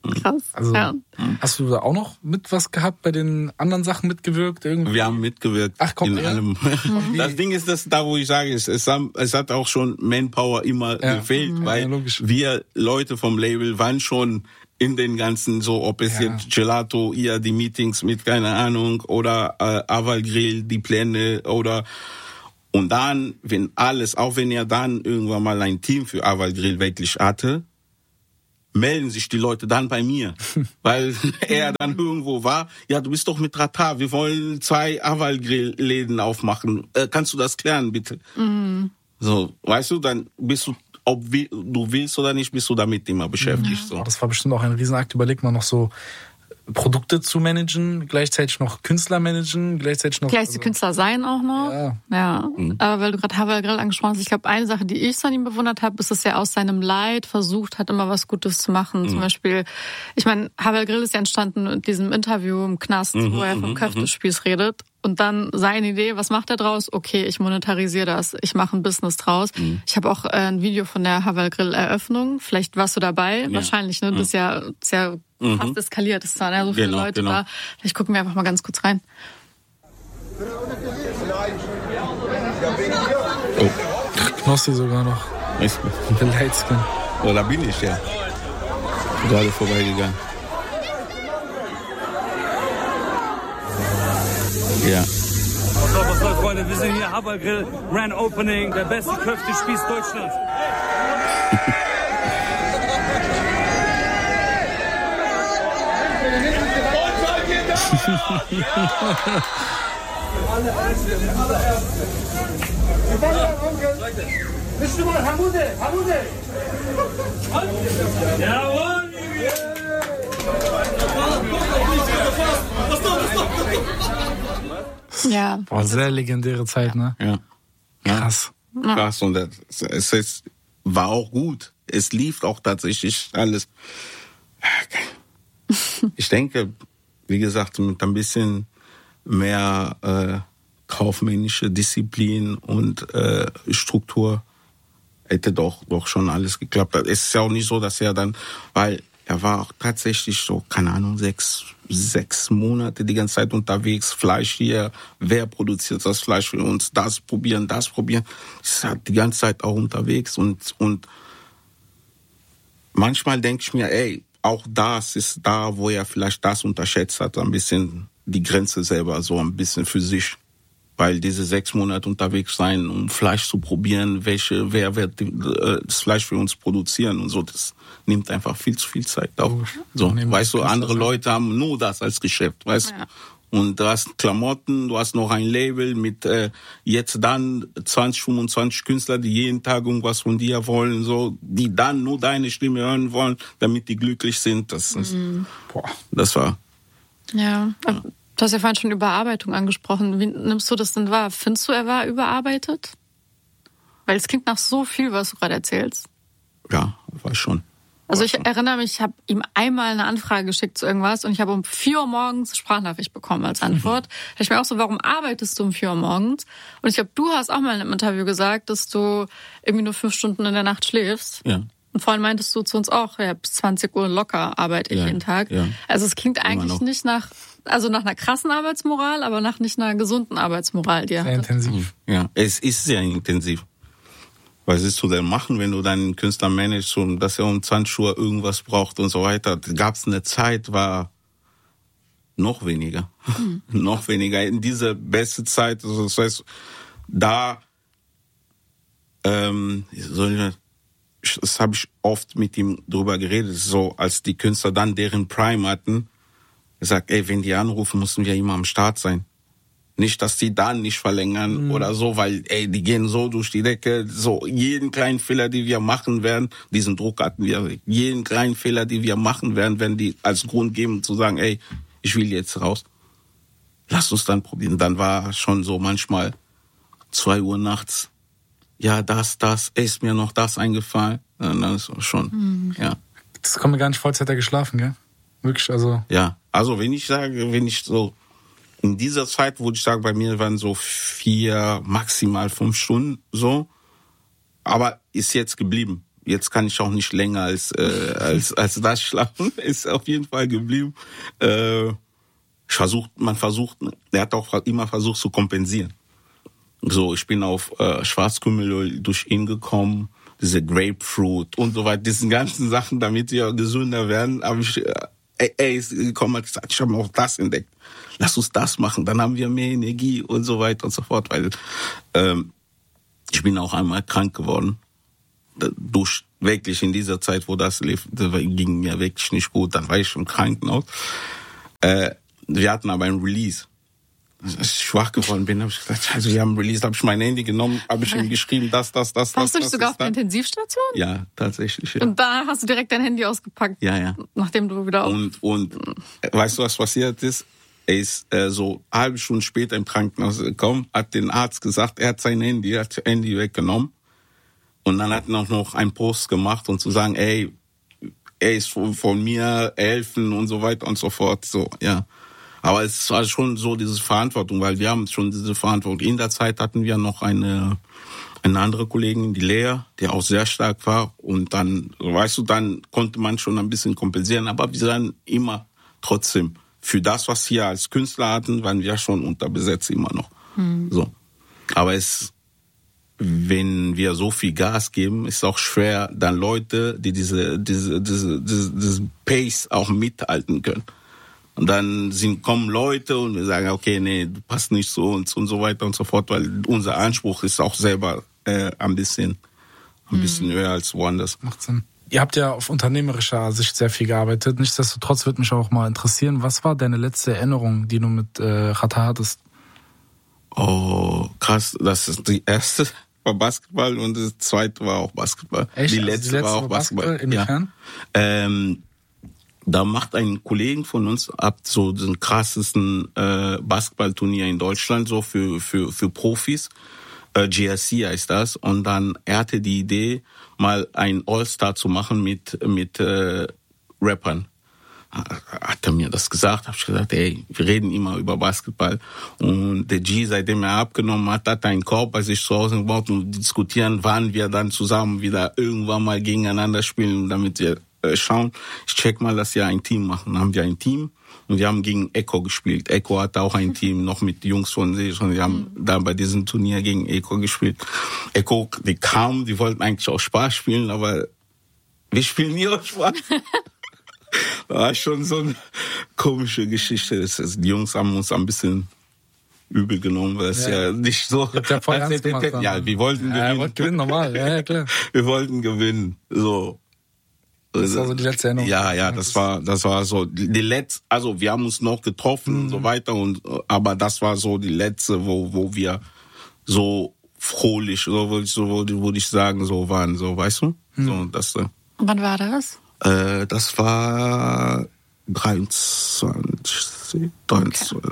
Speaker 1: Krass.
Speaker 3: Also, hast du da auch noch mit was gehabt, bei den anderen Sachen mitgewirkt? Irgendwie?
Speaker 2: Wir haben mitgewirkt.
Speaker 3: Ach komm,
Speaker 2: in allem. Das Ding ist, dass da, wo ich sage, es hat auch schon Manpower immer gefehlt, weil wir Leute vom Label waren schon in den ganzen, so ob es jetzt Gelato, ihr die Meetings mit, keine Ahnung, oder Aval Grill, die Pläne oder und dann, wenn alles, auch wenn er dann irgendwann mal ein Team für Aval Grill wirklich hatte, melden sich die Leute dann bei mir, weil er dann irgendwo war, ja, du bist doch mit Rata, wir wollen 2 Aval Grill Läden aufmachen, kannst du das klären, bitte? So, weißt du, dann bist du, ob du willst oder nicht, bist du damit immer beschäftigt. So.
Speaker 3: Das war bestimmt auch ein Riesenakt. Überleg mal noch so Produkte zu managen, gleichzeitig noch Künstler managen, gleichzeitig noch...
Speaker 1: Gleich die Künstler sein auch noch. Ja. Aber weil du gerade Aval Grill angesprochen hast, ich glaube, eine Sache, die ich an ihm bewundert habe, ist, dass er aus seinem Leid versucht hat, immer was Gutes zu machen. Zum Beispiel, ich meine, Aval Grill ist ja entstanden in diesem Interview im Knast, wo er vom Köftespieß redet. Und dann seine Idee, was macht er draus? Okay, ich monetarisiere das, ich mache ein Business draus. Ich habe auch ein Video von der Aval Grill Eröffnung. Vielleicht warst du dabei, wahrscheinlich, ne? Das ist ja fast eskaliert. Es waren ja so viele Leute da. Vielleicht gucken wir einfach mal ganz kurz rein.
Speaker 3: Oh. Knossi sogar noch. Der Lightskin.
Speaker 2: Oh, da bin ich ja. Gerade vorbeigegangen. Ja.
Speaker 4: Was soll, Freunde? Wir sind hier, Aval Grill, Grand Opening, der beste Köftespieß Deutschlands. Bist du mal Hamude? Jawohl!
Speaker 1: Ja.
Speaker 3: Boah, sehr legendäre Zeit, ne?
Speaker 2: Ja.
Speaker 3: Krass.
Speaker 2: Krass. Und es war auch gut. Es lief auch tatsächlich alles. Ich denke, wie gesagt, mit ein bisschen mehr kaufmännische Disziplin und Struktur hätte doch schon alles geklappt. Es ist ja auch nicht so, dass er dann, weil er war auch tatsächlich so, keine Ahnung, sechs Monate die ganze Zeit unterwegs, Fleisch hier, wer produziert das Fleisch für uns, das probieren. Ist halt die ganze Zeit auch unterwegs und manchmal denke ich mir, ey, auch das ist da, wo er vielleicht das unterschätzt hat, ein bisschen die Grenze selber, so ein bisschen für sich. Weil diese 6 Monate unterwegs sein, um Fleisch zu probieren, wer wird das Fleisch für uns produzieren und so, das nimmt einfach viel zu viel Zeit auf. So, weißt du, andere Leute haben nur das als Geschäft, weißt du. Und du hast Klamotten, du hast noch ein Label mit jetzt dann 20, 25 Künstler, die jeden Tag irgendwas von dir wollen, so, die dann nur deine Stimme hören wollen, damit die glücklich sind. Das war.
Speaker 1: Ja. Du hast ja vorhin schon Überarbeitung angesprochen. Wie nimmst du das denn wahr? Findest du, er war überarbeitet? Weil es klingt nach so viel, was du gerade erzählst.
Speaker 2: Ja, war schon.
Speaker 1: Also ich erinnere mich, ich habe ihm einmal eine Anfrage geschickt zu irgendwas und ich habe um 4 Uhr morgens Sprachnachricht bekommen als Antwort. Da dachte ich mir auch so, warum arbeitest du um 4 Uhr morgens? Und ich glaube, du hast auch mal in einem Interview gesagt, dass du irgendwie nur 5 Stunden in der Nacht schläfst.
Speaker 2: Ja.
Speaker 1: Und vorhin meintest du zu uns auch, ja, bis 20 Uhr locker arbeite ich jeden Tag. Ja. Also es klingt eigentlich nicht nach einer krassen Arbeitsmoral, aber nicht einer gesunden Arbeitsmoral, die er
Speaker 3: sehr
Speaker 1: hat.
Speaker 3: Intensiv.
Speaker 2: Ja, es ist sehr intensiv. Was willst du denn machen, wenn du deinen Künstler managst und dass er um 20 Uhr irgendwas braucht und so weiter? Gab es eine Zeit, war noch weniger. Noch weniger. In dieser beste Zeit, also das heißt, da das habe ich oft mit ihm drüber geredet, so als die Künstler dann deren Prime hatten, gesagt, ey, wenn die anrufen, müssen wir immer am Start sein. Nicht, dass die dann nicht verlängern oder so, weil, ey, die gehen so durch die Decke, so jeden kleinen Fehler, die wir machen werden, diesen Druck hatten wir, jeden kleinen Fehler, die wir machen werden die als Grund geben, zu sagen, ey, ich will jetzt raus. Lass uns dann probieren. Dann war schon so manchmal 2 Uhr nachts, ja, das, ist mir noch das eingefallen. Dann ist schon, ja.
Speaker 3: Das kommt mir gar nicht vor, als hätte er geschlafen, gell? Wirklich, also.
Speaker 2: Ja, also wenn ich so, in dieser Zeit, würde ich sagen, bei mir waren so 4, maximal 5 Stunden so. Aber ist jetzt geblieben. jetzt kann ich auch nicht länger als das schlafen. Ist auf jeden Fall geblieben. Er hat auch immer versucht zu kompensieren. So, ich bin auf Schwarzkümmelöl durch ihn gekommen, diese Grapefruit und so weiter, diese ganzen Sachen, damit wir gesünder werden, habe ich gekommen und gesagt, ich habe auch das entdeckt. Lass uns das machen, dann haben wir mehr Energie und so weiter und so fort, weil ich bin auch einmal krank geworden. Wirklich in dieser Zeit, wo das lief, ging mir wirklich nicht gut, dann war ich im Krankenhaus. Wir hatten aber ein Release. Als ich schwach geworden bin, habe ich gesagt, also wir haben ein Release, habe ich mein Handy genommen, habe ich ihm geschrieben, das.
Speaker 1: Warst du nicht sogar auf der Intensivstation?
Speaker 2: Ja, tatsächlich. Ja.
Speaker 1: Und da hast du direkt dein Handy ausgepackt?
Speaker 2: Ja.
Speaker 1: Nachdem du wieder
Speaker 2: Und weißt du, was passiert ist? Er ist so eine halbe Stunde später im Krankenhaus gekommen, hat den Arzt gesagt, er hat sein Handy weggenommen. Und dann hat er noch einen Post gemacht und zu sagen, er ist von mir, helfen und so weiter und so fort. So, ja. Aber es war schon so diese Verantwortung, weil wir haben schon diese Verantwortung. In der Zeit hatten wir noch eine andere Kollegin, die Lea, die auch sehr stark war. Und dann, weißt du, dann konnte man schon ein bisschen kompensieren. Aber wir waren immer trotzdem, für das, was wir als Künstler hatten, waren wir schon unterbesetzt immer noch. So. Aber wenn wir so viel Gas geben, ist es auch schwer, dann Leute, die diese Pace auch mithalten können. Und dann kommen Leute und wir sagen, okay, nee, du passt nicht zu uns und so weiter und so fort, weil unser Anspruch ist auch selber ein bisschen höher als woanders.
Speaker 3: Macht Sinn. Ihr habt ja auf unternehmerischer Sicht sehr viel gearbeitet. Nichtsdestotrotz würde mich auch mal interessieren, was war deine letzte Erinnerung, die du mit Xatar hattest?
Speaker 2: Oh, krass, das ist die erste war Basketball und das zweite war auch Basketball.
Speaker 3: Echt?
Speaker 2: Die letzte war auch Basketball.
Speaker 3: Inwiefern?
Speaker 2: Ja. Da macht ein Kollegen von uns so den krassesten Basketballturnier in Deutschland, so für Profis. GSC heißt das. Und dann er hatte die Idee, mal ein All-Star zu machen mit Rappern. Hat er mir das gesagt, habe ich gesagt, wir reden immer über Basketball. Und der G, seitdem er abgenommen hat, hat einen Korb bei sich zu Hause gebaut und diskutieren, wann wir dann zusammen wieder irgendwann mal gegeneinander spielen, damit wir schauen. Ich check mal, dass wir ein Team machen. Dann haben wir ein Team und wir haben gegen Echo gespielt. Echo hatte auch ein Team, noch mit Jungs von sich, und wir haben da bei diesem Turnier gegen Echo gespielt. Echo, die kamen, die wollten eigentlich auch Spaß spielen, aber wir spielen nie auch Spaß. Das war schon so eine komische Geschichte. Die Jungs haben uns ein bisschen übel genommen, weil es ja nicht so...
Speaker 3: Ja, voll ernst gemacht,
Speaker 2: ja, wir wollten gewinnen.
Speaker 3: Ja, wollten gewinnen, normal. Ja, klar.
Speaker 2: Wir wollten gewinnen, so.
Speaker 3: Das war so die letzte Erinnerung.
Speaker 2: Ja, das war so die letzte, also wir haben uns noch getroffen und so weiter, aber das war so die letzte, wo wir so fröhlich, so würde ich sagen, so waren, so, weißt du? So, das.
Speaker 1: Wann war das?
Speaker 2: Das war 23 würde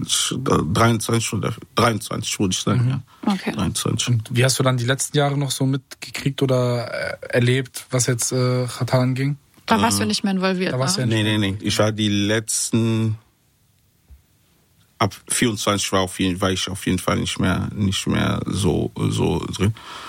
Speaker 2: ich sagen, ja.
Speaker 1: Okay.
Speaker 2: 23.
Speaker 3: Und wie hast du dann die letzten Jahre noch so mitgekriegt oder erlebt, was jetzt Xatar anging?
Speaker 1: Da warst du nicht mehr involviert,
Speaker 3: da warst du ja nicht
Speaker 2: Nee. Ich war die letzten, ab 24 war ich auf jeden Fall nicht mehr so drin.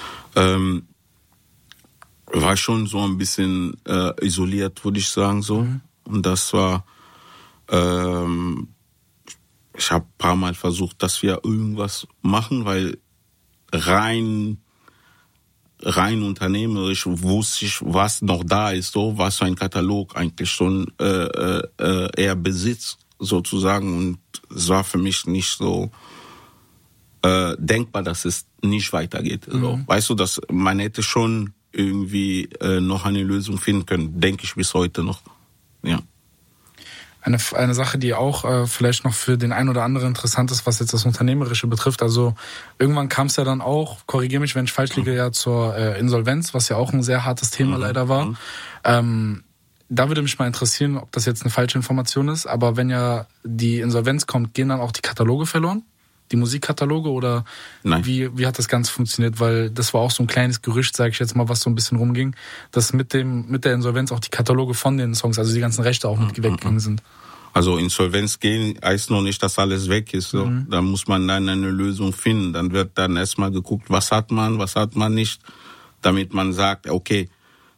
Speaker 2: War schon so ein bisschen isoliert, würde ich sagen, so. Und das war, ich habe ein paar Mal versucht, dass wir irgendwas machen, weil rein unternehmerisch wusste ich, was noch da ist, so, was für ein Katalog eigentlich schon er besitzt, sozusagen. Und es war für mich nicht so denkbar, dass es nicht weitergeht. So. Weißt du, dass man hätte schon irgendwie noch eine Lösung finden können, denke ich bis heute noch. Ja.
Speaker 3: Eine Sache, die auch vielleicht noch für den einen oder anderen interessant ist, was jetzt das Unternehmerische betrifft. Also irgendwann kam es ja dann auch, korrigiere mich, wenn ich falsch liege, ja zur Insolvenz, was ja auch ein sehr hartes Thema leider war. Da würde mich mal interessieren, ob das jetzt eine falsche Information ist, aber wenn ja die Insolvenz kommt, gehen dann auch die Kataloge verloren? Die Musikkataloge oder
Speaker 2: Nein.
Speaker 3: Wie hat das Ganze funktioniert? Weil das war auch so ein kleines Gerücht, sage ich jetzt mal, was so ein bisschen rumging, dass mit der Insolvenz auch die Kataloge von den Songs, also die ganzen Rechte auch mit weggegangen sind.
Speaker 2: Also Insolvenz gehen heißt noch nicht, dass alles weg ist. So. Da muss man dann eine Lösung finden. Dann wird dann erstmal geguckt, was hat man nicht, damit man sagt, okay,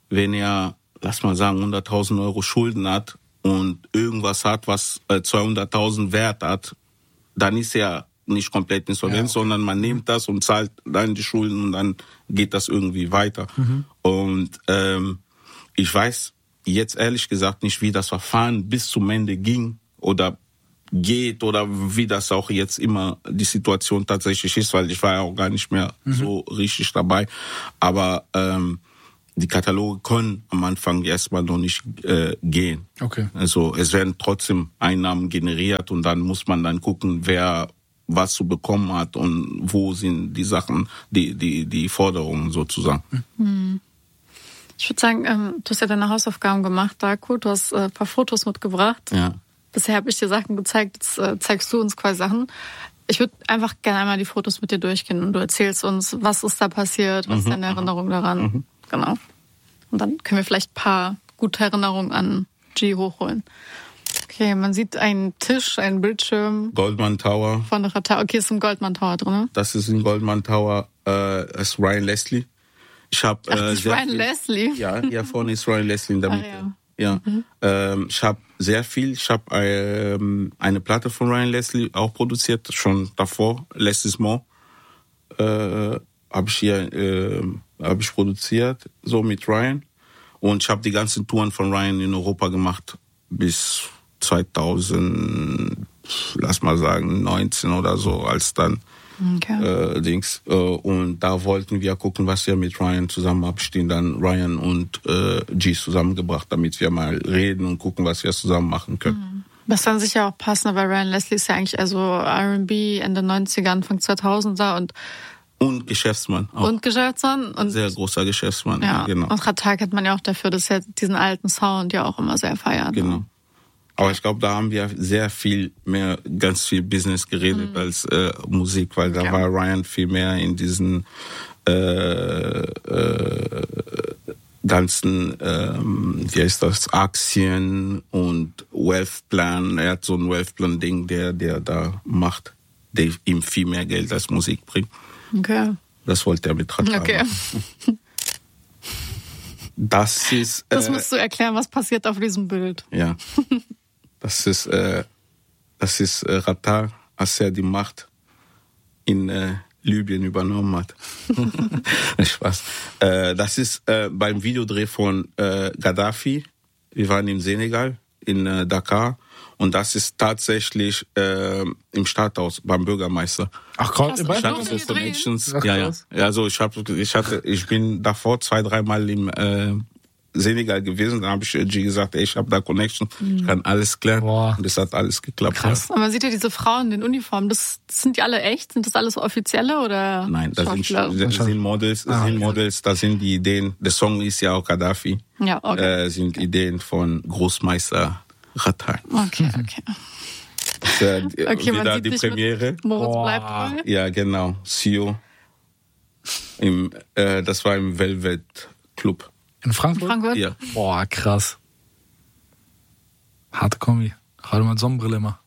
Speaker 2: wenn er, lass mal sagen, 100.000 Euro Schulden hat und irgendwas hat, was 200.000 Wert hat, dann ist er nicht komplett insolvent, sondern man nimmt das und zahlt dann die Schulden und dann geht das irgendwie weiter. Und ich weiß jetzt ehrlich gesagt nicht, wie das Verfahren bis zum Ende ging oder geht oder wie das auch jetzt immer die Situation tatsächlich ist, weil ich war ja auch gar nicht mehr so richtig dabei. Aber die Kataloge können am Anfang erstmal noch nicht gehen.
Speaker 3: Okay.
Speaker 2: Also es werden trotzdem Einnahmen generiert und dann muss man dann gucken, wer was zu bekommen hat und wo sind die Sachen, die Forderungen sozusagen.
Speaker 1: Ich würde sagen, du hast ja deine Hausaufgaben gemacht, Darko. Du hast ein paar Fotos mitgebracht.
Speaker 2: Ja.
Speaker 1: Bisher habe ich dir Sachen gezeigt, jetzt zeigst du uns quasi Sachen. Ich würde einfach gerne einmal die Fotos mit dir durchgehen und du erzählst uns, was ist da passiert, was ist deine Erinnerung daran. Genau. Und dann können wir vielleicht ein paar gute Erinnerungen an G hochholen. Okay, man sieht einen Tisch, einen Bildschirm.
Speaker 2: Goldman Tower.
Speaker 1: Von Ratha. Okay, ist im Goldman Tower drin, ne?
Speaker 2: Das ist im Goldman Tower, ist Ryan Leslie. Ich habe
Speaker 1: Ryan Leslie?
Speaker 2: Ja, hier vorne ist Ryan Leslie in der Mitte. Ja. Ich habe sehr viel. Ich habe eine Platte von Ryan Leslie auch produziert, schon davor. Less is More habe ich produziert, so mit Ryan. Und ich habe die ganzen Touren von Ryan in Europa gemacht bis 2000, lass mal sagen 19 oder so, als dann Dings. Und da wollten wir gucken, was wir mit Ryan zusammen abstehen. Dann Ryan und G zusammengebracht, damit wir mal reden und gucken, was wir zusammen machen können.
Speaker 1: Das dann sicher auch passender, weil Ryan Leslie ist ja eigentlich also R&B Ende 90er, Anfang 2000er
Speaker 2: und Geschäftsmann auch.
Speaker 1: Und Geschäftsmann. Und
Speaker 2: sehr großer Geschäftsmann,
Speaker 1: ja,
Speaker 2: genau.
Speaker 1: Und Ratha kennt man ja auch dafür, dass er diesen alten Sound ja auch immer sehr feiert.
Speaker 2: Genau. Aber ich glaube, da haben wir ganz viel Business geredet als Musik, weil da war Ryan viel mehr in diesen ganzen, wie heißt das, Aktien und Wealthplan. Er hat so ein Wealthplan-Ding, der da macht, der ihm viel mehr Geld als Musik bringt.
Speaker 1: Okay.
Speaker 2: Das wollte er mit Ratha machen. Das ist...
Speaker 1: das musst du erklären, was passiert auf diesem Bild.
Speaker 2: Ja. Das ist Ratha, als er die Macht in Libyen übernommen hat. Spaß. Das ist beim Videodreh von Gaddafi. Wir waren im Senegal, in Dakar. Und das ist tatsächlich im Stadthaus beim Bürgermeister.
Speaker 3: Ach Gott,
Speaker 2: ich hatte so Connections. Ja. Also ich bin davor 2-3 Mal im Senegal gewesen, da habe ich G gesagt, ich habe da Connection, ich kann alles klären.
Speaker 3: Boah.
Speaker 2: Und das hat alles geklappt.
Speaker 1: Krass. Und man sieht ja diese Frauen in den Uniformen, sind die alle echt? Sind das alles offizielle oder?
Speaker 2: Nein, das sind Models, da sind die Ideen, der Song ist ja auch Gaddafi, sind Ideen von Großmeister Ratha.
Speaker 1: Okay.
Speaker 2: Das ist wieder die Premiere.
Speaker 1: Moritz bleibt treu.
Speaker 2: Ja, genau, Sio. Das war im Velvet Club.
Speaker 3: In Frankfurt?
Speaker 2: Ja.
Speaker 3: Boah, krass. Harte Kombi. Gerade mit Sonnenbrille immer.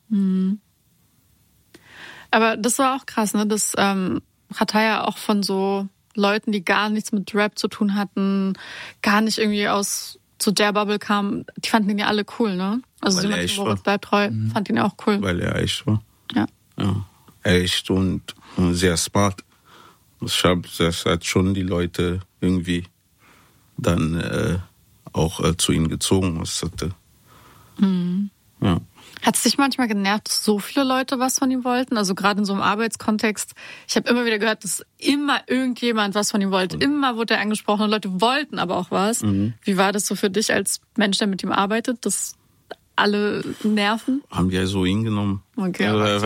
Speaker 1: Aber das war auch krass, ne? Das Ratha ja auch von so Leuten, die gar nichts mit Rap zu tun hatten, gar nicht irgendwie aus so der Bubble kamen, die fanden ihn ja alle cool, ne? Also Moritz bleibt treu, fand ihn ja auch cool.
Speaker 2: Weil er echt war.
Speaker 1: Ja.
Speaker 2: Echt und sehr smart. Das hat schon die Leute irgendwie dann auch zu ihm gezogen. Was hatte. Ja.
Speaker 1: Hat es dich manchmal genervt, dass so viele Leute was von ihm wollten? Also gerade in so einem Arbeitskontext. Ich habe immer wieder gehört, dass immer irgendjemand was von ihm wollte. Immer wurde er angesprochen und Leute wollten aber auch was. Wie war das so für dich als Mensch, der mit ihm arbeitet, dass alle nerven?
Speaker 2: Haben wir so hingenommen.
Speaker 1: Okay.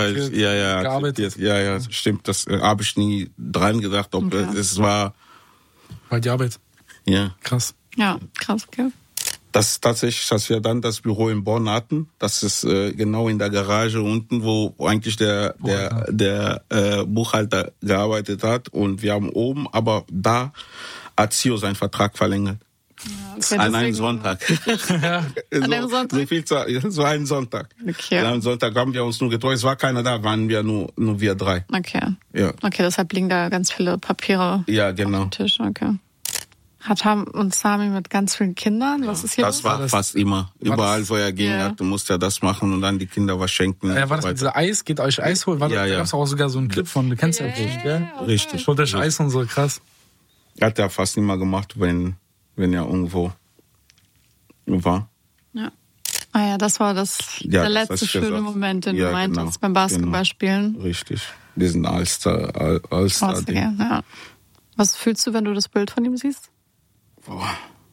Speaker 2: Ja, stimmt. Das habe ich nie dran gedacht, ob es war.
Speaker 3: Weil die Arbeit.
Speaker 2: Ja.
Speaker 3: Krass.
Speaker 1: Ja, krass, okay.
Speaker 2: Das ist tatsächlich, dass wir dann das Büro in Bonn hatten. Das ist genau in der Garage unten, wo eigentlich der Buchhalter gearbeitet hat. Und wir haben oben, aber da hat Sio seinen Vertrag verlängert. Ja, an einem Sonntag.
Speaker 1: An einem Sonntag?
Speaker 2: So einen Sonntag.
Speaker 1: Okay.
Speaker 2: An einem Sonntag haben wir uns nur getroffen. Es war keiner da, waren wir nur wir drei.
Speaker 1: Okay.
Speaker 2: Ja.
Speaker 1: Okay, deshalb liegen da ganz viele Papiere
Speaker 2: genau.
Speaker 1: auf dem Tisch. Okay. Radha und Sami mit ganz vielen Kindern. Was ist hier?
Speaker 2: Das war fast immer. Überall, wo er ging, du musst ja das machen und dann die Kinder was schenken.
Speaker 3: Ja, war das mit dieser Eis? Geht euch Eis holen? Da gab es auch sogar so einen Clip von, du kennst ja nicht, gell?
Speaker 2: Richtig.
Speaker 3: Holt euch Eis und so, krass.
Speaker 2: Hat er fast immer gemacht, wenn er irgendwo war.
Speaker 1: Ja. Ah ja, das war der letzte schöne Moment, den du meintest beim Basketballspielen.
Speaker 2: Richtig. Diesen All-Star.
Speaker 1: Ja. Was fühlst du, wenn du das Bild von ihm siehst?
Speaker 2: Boah.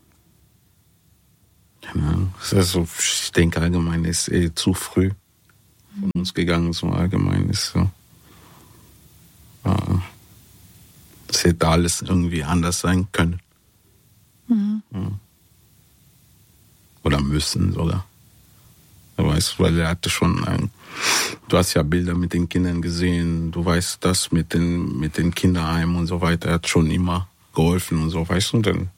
Speaker 2: Keine Ahnung. Also, ich denke allgemein ist zu früh von uns gegangen, so allgemein ist so. Das hätte alles irgendwie anders sein können. Mhm. Ja. Oder müssen sogar. Du weißt, weil er hatte schon du hast ja Bilder mit den Kindern gesehen, du weißt das mit den Kinderheimen und so weiter, er hat schon immer geholfen und so, weißt du, und dann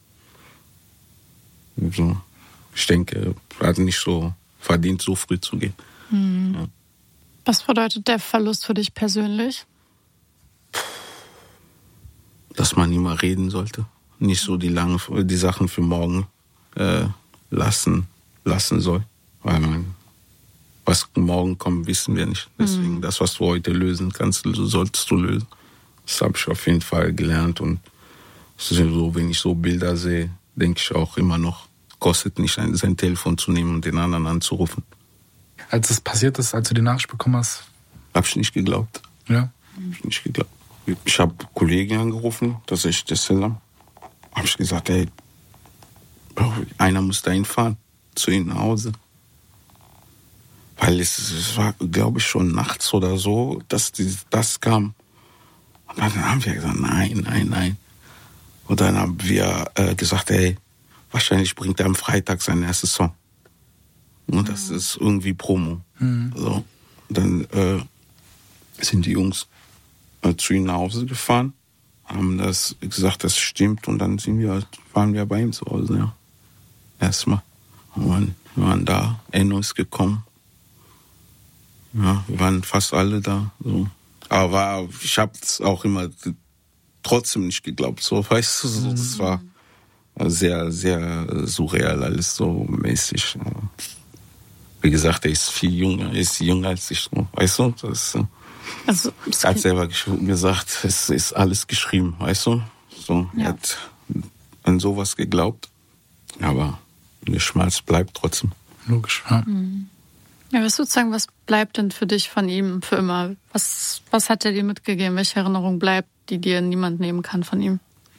Speaker 2: so, ich denke, er hat nicht so verdient, so früh zu gehen. Mhm. Ja.
Speaker 1: Was bedeutet der Verlust für dich persönlich?
Speaker 2: Dass man immer reden sollte, nicht so die Sachen für morgen lassen soll, weil was morgen kommt, wissen wir nicht. Deswegen, das, was du heute lösen kannst, solltest du lösen. Das habe ich auf jeden Fall gelernt. Und so, wenn ich so Bilder sehe, denke ich auch immer noch, kostet nicht, sein Telefon zu nehmen und den anderen anzurufen.
Speaker 3: Als es passiert ist, als du die Nachricht bekommen hast?
Speaker 2: Habe ich nicht geglaubt.
Speaker 3: Ja?
Speaker 2: Hab ich nicht geglaubt. Ich habe Kollegen angerufen, dass ich das habe ich gesagt, ey, einer muss dahin fahren, zu ihnen nach Hause. Weil es war, glaube ich, schon nachts oder so, dass das kam. Und dann haben wir gesagt, nein. Und dann haben wir gesagt, ey, wahrscheinlich bringt er am Freitag seinen ersten Song. Und das ist irgendwie Promo. So. Und dann sind die Jungs zu ihm nach Hause gefahren, haben das gesagt, das stimmt. Und dann waren wir bei ihm zu Hause, ja. Erstmal. Und wir waren da, Enno ist gekommen. Ja, wir waren fast alle da. So. Aber ich habe es auch immer trotzdem nicht geglaubt. So, weißt du, so, das war sehr, sehr surreal alles so mäßig. Wie gesagt, er ist viel jünger als ich. So. Weißt du, das er hat selber gesagt, es ist alles geschrieben, weißt du. So, ja. Er hat an sowas geglaubt. Aber der Schmerz bleibt trotzdem.
Speaker 3: Logisch, ja.
Speaker 1: Ja, was würdest du sagen, was bleibt denn für dich von ihm für immer? Was hat er dir mitgegeben? Welche Erinnerung bleibt, die dir niemand nehmen kann von ihm?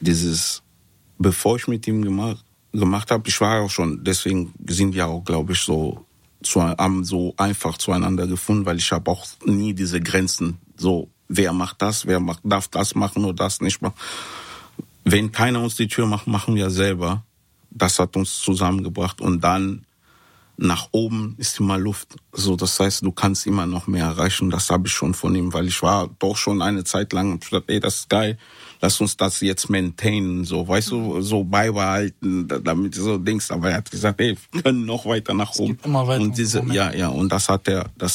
Speaker 2: Bevor ich mit ihm gemacht habe, ich war auch schon, deswegen sind wir auch, glaube ich, haben so einfach zueinander gefunden, weil ich habe auch nie diese Grenzen, so, wer macht das, darf das machen oder das nicht machen. Wenn keiner uns die Tür macht, machen wir selber. Das hat uns zusammengebracht und dann nach oben ist immer Luft. So, das heißt, du kannst immer noch mehr erreichen. Das habe ich schon von ihm, weil ich war doch schon eine Zeit lang und gesagt, ey, das ist geil, lass uns das jetzt maintainen, so, weißt du, so beibehalten, damit du so denkst. Aber er hat gesagt, ey, wir können noch weiter nach oben.
Speaker 3: Immer weiter.
Speaker 2: Und und das hat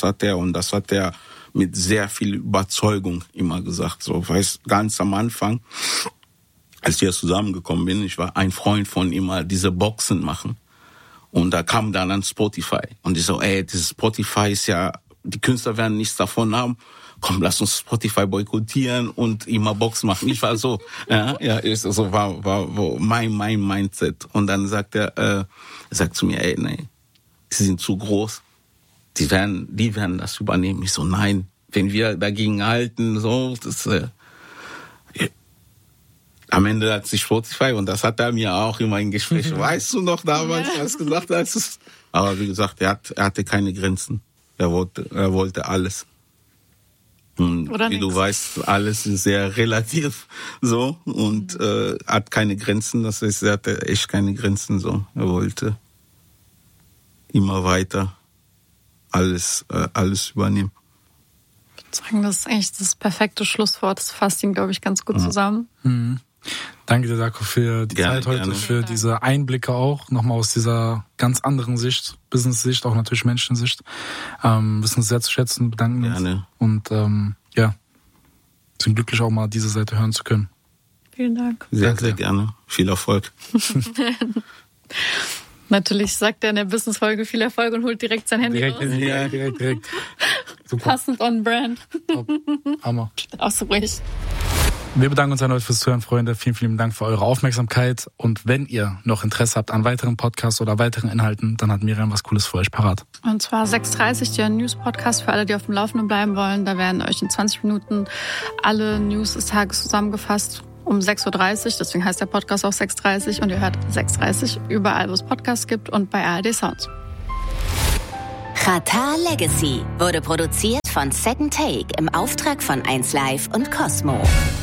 Speaker 2: er mit sehr viel Überzeugung immer gesagt. So, weißt, ganz am Anfang, als ich zusammengekommen bin, ich war ein Freund von immer diese Boxen machen. Und da kam dann an Spotify. Und ich so, ey, dieses Spotify ist ja, die Künstler werden nichts davon haben. Komm, lass uns Spotify boykottieren und immer Boxen machen. Ich war so, war mein Mindset. Und dann sagt er sagt zu mir, ey, nee, sie sind zu groß. Die werden das übernehmen. Ich so, nein, wenn wir dagegen halten, so, das, am Ende hat sich Spotify, und das hat er mir auch immer in Gesprächen, weißt du noch damals, was gesagt hast? Aber wie gesagt, er hatte keine Grenzen. Er wollte alles. Und
Speaker 1: oder
Speaker 2: wie
Speaker 1: nix.
Speaker 2: Du weißt, alles ist sehr relativ so und hat keine Grenzen. Das heißt, er hatte echt keine Grenzen so. Er wollte immer weiter alles übernehmen.
Speaker 1: Ich würde sagen, das ist eigentlich das perfekte Schlusswort. Das fasst ihn, glaube ich, ganz gut zusammen.
Speaker 3: Mhm. Danke dir, Darko, für die Zeit heute, für diese Einblicke auch, nochmal aus dieser ganz anderen Sicht, Business-Sicht, auch natürlich Menschensicht. Wissen uns sehr zu schätzen, bedanken uns. Und sind glücklich auch mal diese Seite hören zu können.
Speaker 1: Vielen Dank.
Speaker 2: Sehr, sehr gerne. Viel Erfolg.
Speaker 1: Natürlich sagt er in der Business-Folge viel Erfolg und holt direkt sein Handy raus.
Speaker 3: Ja, direkt. Super.
Speaker 1: Passend on brand.
Speaker 3: Hammer.
Speaker 1: Auch so richtig.
Speaker 3: Wir bedanken uns erneut fürs Zuhören, Freunde. Vielen, vielen Dank für eure Aufmerksamkeit. Und wenn ihr noch Interesse habt an weiteren Podcasts oder weiteren Inhalten, dann hat Miriam was Cooles für euch parat.
Speaker 1: Und zwar 6.30 der News-Podcast für alle, die auf dem Laufenden bleiben wollen. Da werden euch in 20 Minuten alle News des Tages zusammengefasst. Um 6.30 Uhr, deswegen heißt der Podcast auch 6.30 und ihr hört 6.30 überall, wo es Podcasts gibt und bei ARD Sounds.
Speaker 5: Xatar Legacy wurde produziert von Second Take im Auftrag von 1Live und Cosmo.